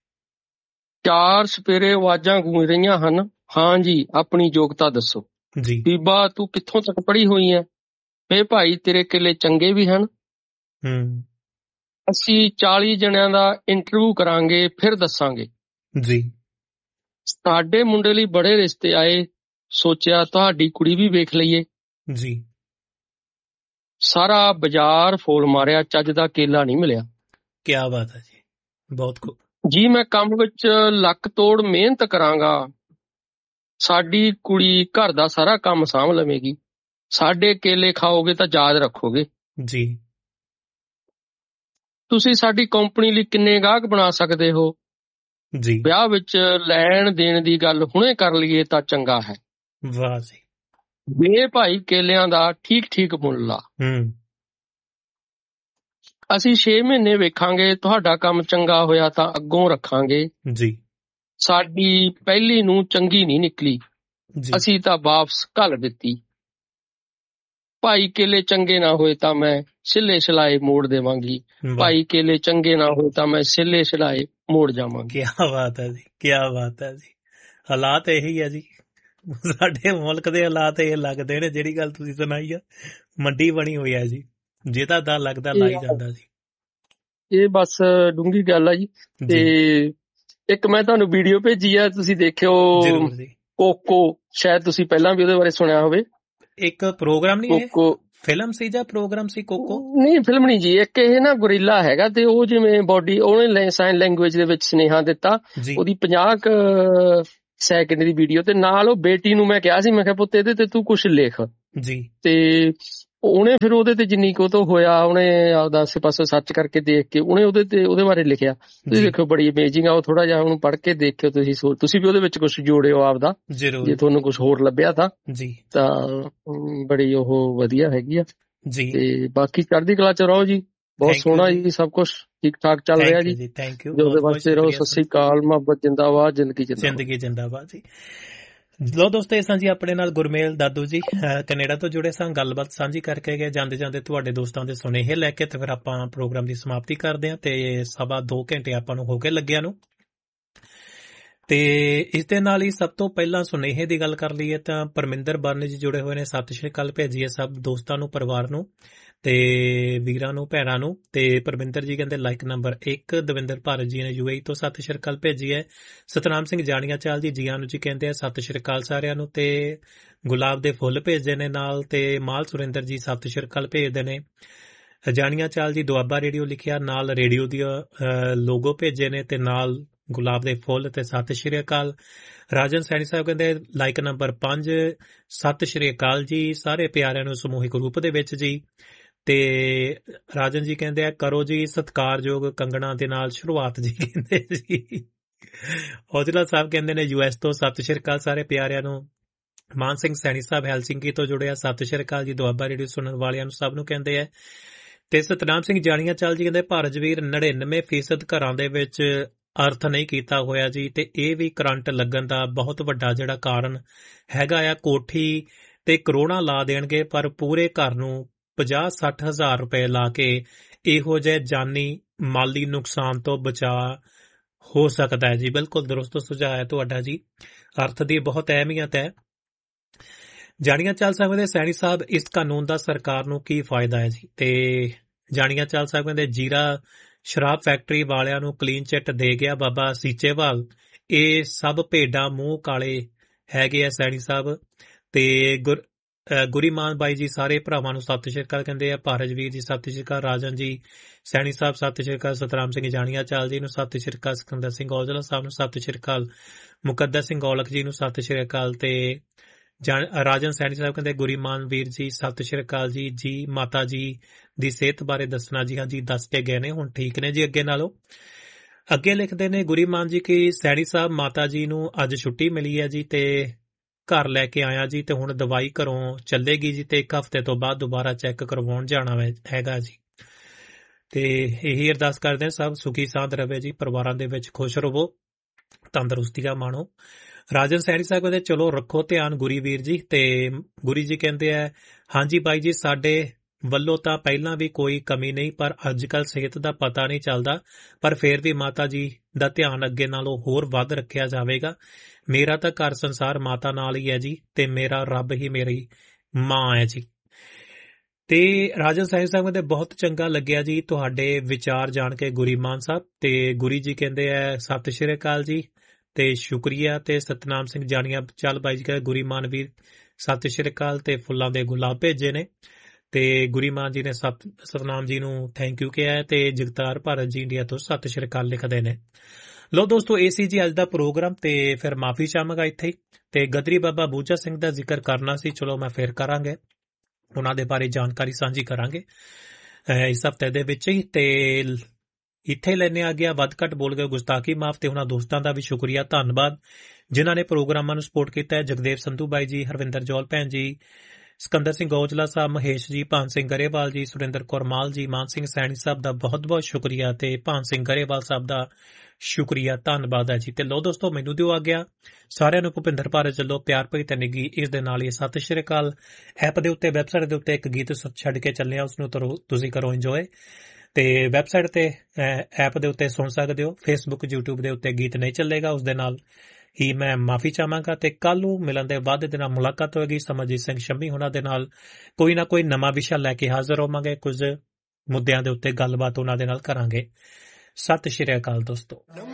ਚਾਰ ਸਪੇਰੇ ਆਵਾਜ਼ਾਂ ਗੂੰਜ ਰਹੀਆਂ ਹਨ, ਹਾਂ ਜੀ ਆਪਣੀ ਯੋਗਤਾ ਦੱਸੋ ਜੀ। ਬੀਬਾ ਤੂੰ ਕਿੱਥੋਂ ਤੱਕ ਪੜ੍ਹੀ ਹੋਈ ਹੈ? ਵੇ ਭਾਈ ਤੇਰੇ ਕੇਲੇ ਚੰਗੇ ਵੀ ਹਨ। ਹੂੰ। ਅਸੀਂ ਚਾਲੀ ਜਣਿਆਂ ਦਾ ਇੰਟਰਵਿਊ ਕਰਾਂਗੇ, ਫਿਰ ਦੱਸਾਂਗੇ ਜੀ। ਸਾਡੇ ਮੁੰਡੇ ਲਈ ਬੜੇ ਰਿਸ਼ਤੇ ਆਏ, ਸੋਚਿਆ ਤੁਹਾਡੀ ਕੁੜੀ ਵੀ ਵੇਖ ਲਈਏ ਜੀ। ਸਾਰਾ ਬਾਜ਼ਾਰ ਫੋਲ ਮਾਰਿਆ, ਚੱਜ ਦਾ ਕੇਲਾ ਨਹੀਂ ਮਿਲਿਆ। ਕੀ ਬਾਤ ਹੈ ਜੀ, ਬਹੁਤ ਖੂਬ ਜੀ। ਮੈਂ ਕੰਮ ਵਿੱਚ ਲੱਕ ਤੋੜ ਮਿਹਨਤ ਕਰਾਂਗਾ, ਸਾਡੀ ਕੁੜੀ ਘਰ ਦਾ ਸਾਰਾ ਕੰਮ ਸਾਂਭ ਲਵੇਗੀ। ਸਾਡੇ ਕੇਲੇ ਖਾਓਗੇ ਤਾਂ ਯਾਦ ਰੱਖੋਗੇ ਜੀ। ਤੁਸੀਂ ਸਾਡੀ ਕੰਪਨੀ ਲਈ ਕਿੰਨੇ ਗਾਹਕ ਬਣਾ ਸਕਦੇ ਹੋ ਜੀ। ਵਿਆਹ ਵਿੱਚ ਲੈਣ ਦੇਣ ਦੀ ਗੱਲ ਹੁਣੇ ਕਰ ਲਈਏ ਤਾਂ ਚੰਗਾ ਹੈ। ਵਾਹ ਜੀ। ਵੇ ਭਾਈ ਕੇਲਿਆਂ ਦਾ ਠੀਕ ਠੀਕ ਮੁੱਲ ਲਾ। ਹੂੰ। ਅਸੀਂ ਛੇ ਮਹੀਨੇ ਵੇਖਾਂਗੇ, ਤੁਹਾਡਾ ਕੰਮ ਚੰਗਾ ਹੋਇਆ ਤਾਂ ਅੱਗੋਂ ਰੱਖਾਂਗੇ ਜੀ। ਸਾਡੀ ਪਹਿਲੀ ਨੂੰ ਚੰਗੀ ਨਹੀਂ ਨਿਕਲੀ, ਅਸੀਂ ਤਾਂ ਵਾਪਸ ਘੱਲ ਦਿੱਤੀ। ਭਾਈ ਕੇਲੇ ਚੰਗੇ ਨਾ ਹੋਏ ਤਾਂ ਮੈਂ ਸਿੱਲੇ ਸਿਲਾਏ ਮੋੜ ਦੇਵਾਂਗੀ, ਭਾਈ ਕੇਲੇ ਚੰਗੇ ਨਾ ਹੋਏ ਤਾਂ ਮੈਂ ਸਿੱਲੇ ਸਿਲਾਏ ਮੋੜ ਜਾਵਾਂਗੀ। ਕੀ ਬਾਤ ਹੈ ਜੀ, ਕੀ ਬਾਤ ਹੈ ਜੀ। ਹਾਲਾਤ ਇਹੀ ਹੈ ਜੀ, ਸਾਡੇ ਮੁਲਕ ਦੇ ਹਾਲਾਤ ਇਹ ਲੱਗਦੇ ਨੇ। ਜਿਹੜੀ ਗੱਲ ਤੁਸੀਂ ਸੁਣਾਈ ਆ, ਮੰਡੀ ਬਣੀ ਹੋਈ ਹੈ ਜੀ, ਜਿਹਦਾ ਦਾ ਲੱਗਦਾ ਲਾਈ ਜਾਂਦਾ ਜੀ। ਇਹ ਬਸ ਡੂੰਗੀ ਗੱਲ ਆ ਜੀ। ਤੇ ਇੱਕ ਮੈਂ ਤੁਹਾਨੂੰ ਵੀਡੀਓ ਭੇਜੀ ਆ, ਤੁਸੀਂ ਦੇਖਿਓ, ਕੋਕੋ, ਸ਼ਾਇਦ ਤੁਸੀਂ ਪਹਿਲਾਂ ਵੀ ਉਹਦੇ ਬਾਰੇ ਸੁਣਿਆ ਹੋਵੇ। ਇੱਕ ਪ੍ਰੋਗਰਾਮ ਨਹੀਂ, ਕੋਕੋ ਫਿਲਮ ਸੀ ਜਾਂ ਪ੍ਰੋਗਰਾਮ ਸੀ? ਕੋਕੋ ਨਹੀਂ, ਫਿਲਮ ਨਹੀਂ ਜੀ। ਇੱਕ ਇਹ ਨਾ ਗੁਰੀਲਾ ਹੈਗਾ, ਤੇ ਉਹ ਜਿਵੇਂ ਬੋਡੀ ਉਹਨੇ ਸਾਈਨ ਲੈਂਗੁਏਜ ਦੇ ਵਿੱਚ ਸੁਨੇਹਾ ਦਿੱਤਾ। ਉਹਦੀ ਪੰਜਾਹ ਕੁ ਸੈਕਿੰਡ ਦੀ ਵੀਡੀਓ, ਤੇ ਨਾਲ ਉਹ ਬੇਟੀ ਨੂੰ ਮੈਂ ਕਿਹਾ ਸੀ, ਮੈਂ ਕਿਹਾ ਪੁੱਤ ਇਹਦੇ ਤੇ ਤੂੰ ਕੁਛ ਲਿਖ ਜੀ। ਤੇ ਉਹਨੇ ਫਿਰ ਉਹਦੇ ਤੇ ਜਿੰਨੀ ਕੁ ਤੋਂ ਹੋਇਆ, ਉਹਨੇ ਆਪਦਾ ਆਸੇ ਪਾਸੇ ਸਰਚ ਕਰਕੇ ਦੇਖ ਕੇ ਉਹਨੇ ਉਹਦੇ ਤੇ ਉਹਦੇ ਬਾਰੇ ਲਿਖਿਆ। ਤੁਸੀਂ ਦੇਖੋ, ਬੜੀ ਅਮੇਜ਼ਿੰਗ ਆ ਉਹ। ਥੋੜਾ ਜਿਹਾ ਉਹਨੂੰ ਪੜ੍ਹ ਕੇ ਦੇਖਿਓ ਤੁਸੀਂ, ਤੁਸੀਂ ਵੀ ਉਹਦੇ ਵਿੱਚ ਕੁਛ ਜੋੜਿਓ ਆਪਦਾ, ਜੇ ਤੁਹਾਨੂੰ ਕੁਛ ਹੋਰ ਲੱਭਿਆ ਤਾਂ ਜੀ। ਤਾਂ ਬੜੀ ਉਹ ਵਧੀਆ ਹੈਗੀ ਆ ਜੀ। ਤੇ ਬਾਕੀ ਚੜ੍ਹਦੀ ਕਲਾ ਚ ਰਹੋ ਜੀ, ਬਹੁਤ ਸੋਹਣਾ ਜੀ, ਸਭ ਕੁਛ ਠੀਕ ਠਾਕ ਚੱਲ ਰਿਹਾ ਜੀ। ਉਹਦੇ ਵਾਸਤੇ ਰਹੋ। ਸਤਿ ਸ੍ਰੀ ਅਕਾਲ, ਮੁਹੱਬਤ ਜਿੰਦਾਬਾਦ, ਜ਼ਿੰਦਗੀ ਜ਼ਿੰਦਗੀ ਜਿੰਦਾਬਾਦ ਜੀ। ਲੋ ਦੋਸਤੋ, ਇਹ ਸਾਂ ਜੀ ਆਪਣੇ ਨਾਲ ਗੁਰਮੇਲ ਦਾਦੂ ਜੀ, ਕੈਨੇਡਾ ਤੋਂ ਜੁੜੇ ਸਾਂ, ਗੱਲਬਾਤ ਸਾਂਝੀ ਕਰਕੇ ਗਏ। ਜਾਂਦੇ ਜਾਂਦੇ ਤੁਹਾਡੇ ਦੋਸਤਾਂ ਦੇ ਸੁਨੇਹੇ ਲੈ ਕੇ ਤੇ ਫਿਰ ਆਪਾਂ ਪ੍ਰੋਗਰਾਮ ਦੀ ਸਮਾਪਤੀ ਕਰਦੇ ਹਾਂ। ਤੇ ਸਵਾ ਦੋ ਘੰਟੇ ਆਪਾਂ ਨੂੰ ਹੋ ਗਏ ਲੱਗਿਆ ਨੂੰ। ਤੇ ਇਸ ਦੇ ਨਾਲ ਹੀ ਸਭ ਤੋਂ ਪਹਿਲਾਂ ਸੁਨੇਹੇ ਦੀ ਗੱਲ ਕਰ ਲਈਏ ਤਾਂ ਪਰਮਿੰਦਰ ਬਰਨ ਜੀ ਜੁੜੇ ਹੋਏ ਨੇ, ਸਤਿ ਸ਼੍ਰੀ ਅਕਾਲ ਭੇਜੀਏ ਸਭ ਦੋਸਤਾਂ ਨੂੰ, ਪਰਿਵਾਰ ਨੂੰ ਤੇ ਵੀਰਾਂ ਨੂੰ, ਭੈਣਾਂ ਨੂੰ। ਤੇ ਪਰਮਿੰਦਰ ਜੀ ਕਹਿੰਦੇ ਲਾਈਕ ਨੰਬਰ ਇੱਕ। ਦਵਿੰਦਰ ਭਾਰਤ ਜੀ ਨੇ ਯੂਏਈ ਤੋਂ ਸਤਿ ਸ਼੍ਰੀ ਅਕਾਲ ਭੇਜੀ ਹੈ। ਸਤਨਾਮ ਸਿੰਘ ਜਾਣੀਆਂ ਚਾਲ ਜੀ ਜੀਆਂ ਨੂੰ ਜੀ ਕਹਿੰਦੇ ਆ ਸਤਿ ਸ਼੍ਰੀ ਅਕਾਲ ਸਾਰਿਆਂ ਨੂੰ। ਤੇ ਗੁਲਾਬ ਦੇ ਫੁੱਲ ਭੇਜਦੇ ਨੇ ਨਾਲ। ਤੇ ਮਾਲ ਸੁਰਿੰਦਰ ਜੀ ਸਤਿ ਸ਼੍ਰੀ ਅਕਾਲ ਭੇਜਦੇ ਨੇ। ਜਾਣੀਆਂ ਚਾਲ ਜੀ ਦੁਆਬਾ ਰੇਡੀਓ ਲਿਖਿਆ, ਨਾਲ ਰੇਡੀਓ ਦੀ ਲੋਗੋ ਭੇਜੇ ਨੇ ਤੇ ਨਾਲ ਗੁਲਾਬ ਦੇ ਫੁੱਲ ਤੇ ਸਤਿ ਸ਼੍ਰੀ ਅਕਾਲ। ਰਾਜਨ ਸੈਣੀ ਸਾਹਿਬ ਕਹਿੰਦੇ ਲਾਈਕ ਨੰਬਰ ਪੰਜ, ਸਤਿ ਸ਼੍ਰੀ ਅਕਾਲ ਜੀ ਸਾਰੇ ਪਿਆਰਿਆਂ ਨੂੰ ਸਮੂਹਿਕ ਰੂਪ ਦੇ ਵਿੱਚ ਜੀ। ਤੇ ਰਾਜਨ ਜੀ ਕਹਿੰਦੇ ਆ ਕਰੋ ਜੀ ਸਤਿਕਾਰਯੋਗ ਕੰਗਣਾ ਦੇ ਨਾਲ ਸ਼ੁਰੂਆਤ ਜੀ, ਕਹਿੰਦੇ ਜੀ। ਔਜਲਾ ਸਾਹਿਬ ਕਹਿੰਦੇ ਨੇ ਯੂ ਐਸ ਤੋਂ ਸਤਿ ਸ਼੍ਰੀ ਅਕਾਲ ਸਾਰੇ ਪਿਆਰਿਆਂ ਨੂੰ। ਮਾਨ ਸਿੰਘ ਸੈਣੀ ਸਾਹਿਬ ਹੈਲਸਿੰਕੀ ਤੋਂ ਜੁੜਿਆ, ਸਤਿ ਸ਼੍ਰੀ ਅਕਾਲ ਜੀ। ਦੁਆਬਾ ਰੇਡੀਓ ਸੁਣਨ ਵਾਲਿਆਂ ਨੂੰ ਸਭ ਨੂੰ ਕਹਿੰਦੇ ਆ। ਤੇ ਸਤਨਾਮ ਸਿੰਘ ਜਾਣੀਆਂ ਚਾਲ ਜੀ ਕਹਿੰਦੇ ਭਾਰਤ ਵੀਰ ਨੜਿਨਵੇਂ ਫੀਸਦ ਘਰਾਂ ਦੇ ਵਿੱਚ ਅਰਥ ਨਹੀਂ ਕੀਤਾ ਹੋਇਆ ਜੀ, ਤੇ ਇਹ ਵੀ ਕਰੰਟ ਲੱਗਣ ਦਾ ਬਹੁਤ ਵੱਡਾ ਜਿਹੜਾ ਕਾਰਨ ਹੈਗਾ ਆ। ਕੋਠੀ ਤੇ ਕਰੋੜਾਂ ਲਾ ਦੇਣਗੇ ਪਰ ਪੂਰੇ ਘਰ ਨੂੰ ਪੰਜਾਹ ਸੱਠ ਹਜ਼ਾਰ ਰੁਪਏ ਲਾ ਕੇ ਇਹੋ ਜਿਹੇ ਜਾਨੀ ਮਾਲੀ ਨੁਕਸਾਨ ਤੋਂ ਬਚਾ ਹੋ ਸਕਦਾ ਹੈ ਜੀ। ਬਿਲਕੁਲ ਦਰੁਸਤ ਸੁਝਾਅ ਹੈ ਤੁਹਾਡਾ ਜੀ, ਅਰਥ ਦੀ ਬਹੁਤ ਅਹਿਮੀਅਤ ਹੈ। ਜਾਣੀਆਂ ਚਾਲ ਸਾਹਿਬ ਦੇ ਸੈਣੀ ਸਾਹਿਬ ਇਸ ਕਾਨੂੰਨ ਦਾ ਸਰਕਾਰ ਨੂੰ ਕੀ ਫਾਇਦਾ ਹੈ ਜੀ। ਤੇ ਜਾਣੀਆਂ ਚਾਲ ਸਾਹਿਬ ਕਹਿੰਦੇ ਜੀਰਾ ਸ਼ਰਾਬ ਫੈਕਟਰੀ ਵਾਲਿਆਂ ਨੂੰ ਕਲੀਨ ਚਿੱਟ ਦੇ ਗਿਆ ਬਾਬਾ ਸੀਚੇਵਾਲ, ਇਹ ਸਭ ਭੇਡਾਂ ਮੂੰਹ ਕਾਲੇ ਹੈਗੇ ਆ ਸੈਣੀ ਸਾਹਿਬ। ਤੇ ਗੁਰ ਗੁਰੀਮਾਨ ਬਾਈ ਜੀ ਸਾਰੇ ਭਰਾਵਾਂ ਨੂੰ ਸਤਿ ਸ਼੍ਰੀ ਅਕਾਲ ਕਹਿੰਦੇ ਆ। ਭਾਰਤਵੀਰ ਜੀ ਸਤਿ ਸ਼੍ਰੀ ਅਕਾਲ। ਰਾਜਨ ਜੀ ਸੈਣੀ ਸਾਹਿਬ ਸਤਿ ਸ਼੍ਰੀ ਅਕਾਲ। ਸਤਰਾਮ ਸਿੰਘ ਜਾਣੀਆਂ ਚਾਲ ਜੀ ਨੂੰ ਸਤਿ ਸ਼੍ਰੀ ਅਕਾਲ। ਸਿਕੰਦਰ ਸਿੰਘ ਔਜਲਾ ਸਾਹਿਬ ਨੂੰ ਸਤਿ ਸ਼੍ਰੀ ਅਕਾਲ। ਮੁਕੱਦਰ ਸਿੰਘ ਔਲਖ ਜੀ ਨੂੰ ਸਤਿ ਸ਼੍ਰੀ ਅਕਾਲ। ਤੇ ਰਾਜਨ ਸੈਣੀ ਸਾਹਿਬ ਕਹਿੰਦੇ ਗੁਰੀਮਾਨ ਵੀਰ ਜੀ ਸਤਿ ਸ਼੍ਰੀ ਅਕਾਲ ਜੀ। ਜੀ ਮਾਤਾ ਜੀ ਦੀ ਸਿਹਤ ਬਾਰੇ ਦੱਸਣਾ ਜੀ। ਹਾਂ ਜੀ ਦੱਸ ਕੇ ਗਏ ਨੇ, ਹੁਣ ਠੀਕ ਨੇ ਜੀ ਅੱਗੇ ਨਾਲੋਂ। ਅੱਗੇ ਲਿਖਦੇ ਨੇ ਗੁਰੀਮਾਨ ਜੀ ਕਿ ਸੈਣੀ ਸਾਹਿਬ ਮਾਤਾ ਜੀ ਨੂੰ ਅੱਜ ਛੁੱਟੀ ਮਿਲੀ ਹੈ ਜੀ, ਤੇ ਘਰ ਲੈ ਕੇ ਆਇਆ ਜੀ, ਤੇ ਹੁਣ ਦਵਾਈ ਘਰੋਂ ਚੱਲੇਗੀ ਜੀ, ਤੇ ਇੱਕ ਹਫ਼ਤੇ ਤੋਂ ਬਾਅਦ ਦੁਬਾਰਾ ਚੈੱਕ ਕਰਵਾਉਣ ਜਾਣਾ ਹੈਗਾ ਜੀ। ਤੇ ਇਹੀ ਅਰਦਾਸ ਕਰਦੇ ਹਾਂ ਸਭ ਸੁਖੀ ਸਾਂਦ ਰਵੇ ਜੀ, ਪਰਿਵਾਰਾਂ ਦੇ ਵਿੱਚ ਖੁਸ਼ ਰਹੋ, ਤੰਦਰੁਸਤੀਆਂ ਮਾਣੋ। ਰਾਜਨ ਸੈਣੀ ਸਾਹਿਬ ਕਹਿੰਦੇ ਚਲੋ ਰੱਖੋ ਧਿਆਨ ਗੁਰੀ ਵੀਰ ਜੀ। ਤੇ ਗੁਰੀ ਜੀ ਕਹਿੰਦੇ ਆ ਹਾਂਜੀ ਬਾਈ ਜੀ ਸਾਡੇ ਵੱਲੋਂ ਤਾਂ ਪਹਿਲਾਂ ਵੀ ਕੋਈ ਕਮੀ ਨਹੀਂ, ਪਰ ਅੱਜ ਕੱਲ੍ਹ ਸਿਹਤ ਦਾ ਪਤਾ ਨਹੀਂ ਚੱਲਦਾ, ਪਰ ਫੇਰ ਵੀ ਮਾਤਾ ਜੀ ਦਾ ਧਿਆਨ ਅੱਗੇ ਨਾਲੋਂ ਹੋਰ ਵੱਧ ਰੱਖਿਆ ਜਾਵੇਗਾ। ਮੇਰਾ ਤਾਂ ਘਰ ਸੰਸਾਰ ਮਾਤਾ ਨਾਲ ਹੀ ਹੈ ਜੀ, ਤੇ ਮੇਰਾ ਰੱਬ ਹੀ ਮੇਰੀ ਮਾਂ ਹੈ ਜੀ। ਤੇ ਰਾਜਨ ਸੈਣੀ ਸਾਹਿਬ ਕਹਿੰਦੇ ਬਹੁਤ ਚੰਗਾ ਲੱਗਿਆ ਜੀ ਤੁਹਾਡੇ ਵਿਚਾਰ ਜਾਣ ਕੇ ਗੁਰੀਮਾਨ ਸਾਹਿਬ। ਤੇ ਗੁਰੀ ਜੀ ਕਹਿੰਦੇ ਆ ਸਤਿ ਸ਼੍ਰੀ ਅਕਾਲ ਜੀ ਤੇ ਸ਼ੁਕਰੀਆ। ਤੇ ਸਤਨਾਮ ਸਿੰਘ ਜਾਣੀਆਂ ਚੱਲ ਬਾਈ ਜੀ ਕਹਿੰਦੇ ਗੁਰੀਮਾਨ ਵੀਰ ਸਤਿ ਸ਼੍ਰੀ ਅਕਾਲ ਤੇ ਫੁੱਲਾਂ ਦੇ ਗੁਲਾਬ ਭੇਜੇ ਨੇ। ਤੇ ਗੁਰੀਮਾਨ ਜੀ ਨੇ ਸਤ ਸਤਨਾਮ ਜੀ ਨੂੰ ਥੈਂਕ ਯੂ ਕਿਹਾ। ਤੇ ਜਗਤਾਰ ਭਾਰਤ ਜੀ ਇੰਡੀਆ ਤੋਂ ਸਤਿ ਸ਼੍ਰੀ ਅਕਾਲ ਲਿਖਦੇ ਨੇ। ਲੋ ਦੋਸਤੋ ਇਹ ਸੀ ਜੀ ਅੱਜ ਦਾ ਪ੍ਰੋਗਰਾਮ, ਤੇ ਫਿਰ ਮਾਫੀ ਚਾਹਾਂਗਾ ਇੱਥੇ ਹੀ। ਤੇ ਗਦਰੀ ਬਾਬਾ ਬੂਚਾ ਸਿੰਘ ਦਾ ਜ਼ਿਕਰ ਕਰਨਾ ਸੀ, ਚਲੋ ਮੈਂ ਫਿਰ ਕਰਾਂਗੇ, ਉਹਨਾਂ ਦੇ ਬਾਰੇ ਜਾਣਕਾਰੀ ਸਾਂਝੀ ਕਰਾਂਗੇ ਇਸ ਹਫ਼ਤੇ ਦੇ ਵਿੱਚ ਹੀ। ਤੇ ਇੱਥੇ ਲੈਣੇ ਆ ਗਿਆ, ਵੱਧ ਘੱਟ ਬੋਲ ਗਏ ਗੁਸਤਾਖੀ ਮਾਫ। ਤੇ ਉਹਨਾਂ ਦੋਸਤਾਂ ਦਾ ਵੀ ਸ਼ੁਕਰੀਆ, ਧੰਨਵਾਦ ਜਿਨ੍ਹਾਂ ਨੇ ਪ੍ਰੋਗਰਾਮਾਂ ਨੂੰ ਸਪੋਰਟ ਕੀਤਾ ਹੈ। ਜਗਦੇਵ ਸੰਧੂ ਬਾਈ ਜੀ, ਹਰਵਿੰਦਰ ਜੌਲ ਭੈਣ ਜੀ, ਸਿਕੰਦਰ ਸਿੰਘ ਔਜਲਾ ਸਾਹਿਬ, ਮਹੇਸ਼ ਜੀ, ਭਾਨ ਸਿੰਘ ਗਰੇਵਾਲ ਜੀ, ਸੁਰਿੰਦਰ ਕੌਰ ਮਾਲ ਜੀ, ਮਾਨ ਸਿੰਘ ਸੈਣੀ ਸਾਹਿਬ ਦਾ ਬਹੁਤ ਬਹੁਤ ਸ਼ੁਕਰੀਆ, ਤੇ ਭਾਨ ਸਿੰਘ ਗਰੇਵਾਲ ਸਾਹਿਬ ਦਾ ਸ਼ੁਕਰੀਆ, ਧੰਨਵਾਦ ਹੈ ਜੀ। ਤੇ ਲੋ ਦੋਸਤੋ ਮੈਨੂੰ ਦਿਓ ਆ ਗਿਆ, ਸਾਰਿਆਂ ਨੂੰ ਭੁਪਿੰਦਰ ਭਾਰਤ ਚੱਲੋ ਪਿਆਰ ਭਰੀ ਤੇ ਨਿੱਘੀ ਇਸ ਦੇ ਨਾਲ ਹੀ ਸਤਿ ਸ਼੍ਰੀ ਅਕਾਲ। ਐਪ ਦੇ ਉੱਤੇ ਵੈਬਸਾਈਟ ਦੇ ਉੱਤੇ ਇੱਕ ਗੀਤ ਛੱਡ ਕੇ ਚੱਲਿਆ, ਉਸਨੂੰ ਤੁਸੀਂ ਕਰੋ ਇੰਜੋਏ। ਤੇ ਵੈਬਸਾਈਟ ਤੇ ਐਪ ਦੇ ਉੱਤੇ ਸੁਣ ਸਕਦੇ ਹੋ, ਫੇਸਬੁੱਕ ਯੂਟਿਊਬ ਦੇ ਉੱਤੇ ਗੀਤ ਨਹੀਂ ਚੱਲੇਗਾ, ਉਸ ਦੇ ਨਾਲ ਹੀ ਮੈਂ ਮਾਫੀ ਚਾਹਾਂਗਾ। ਤੇ ਕੱਲ ਨੂੰ ਮਿਲਣ ਦੇ ਬਾਅਦ ਦੇ ਨਾਲ ਮੁਲਾਕਾਤ ਹੋਏਗੀ ਸਮਰਜੀਤ ਸਿੰਘ ਸ਼ੰਮੀ ਹੋਣਾ ਦੇ ਨਾਲ, ਕੋਈ ਨਾ ਕੋਈ ਨਵਾਂ ਵਿਸ਼ਾ ਲੈ ਕੇ ਹਾਜ਼ਰ ਹੋਵਾਂਗੇ, ਕੁਝ ਮੁੱਦਿਆਂ ਦੇ ਉੱਤੇ ਗੱਲਬਾਤ ਉਹਨਾਂ ਦੇ ਨਾਲ ਕਰਾਂਗੇ। ਸਤਿ ਸ਼੍ਰੀ ਅਕਾਲ ਦੋਸਤੋ।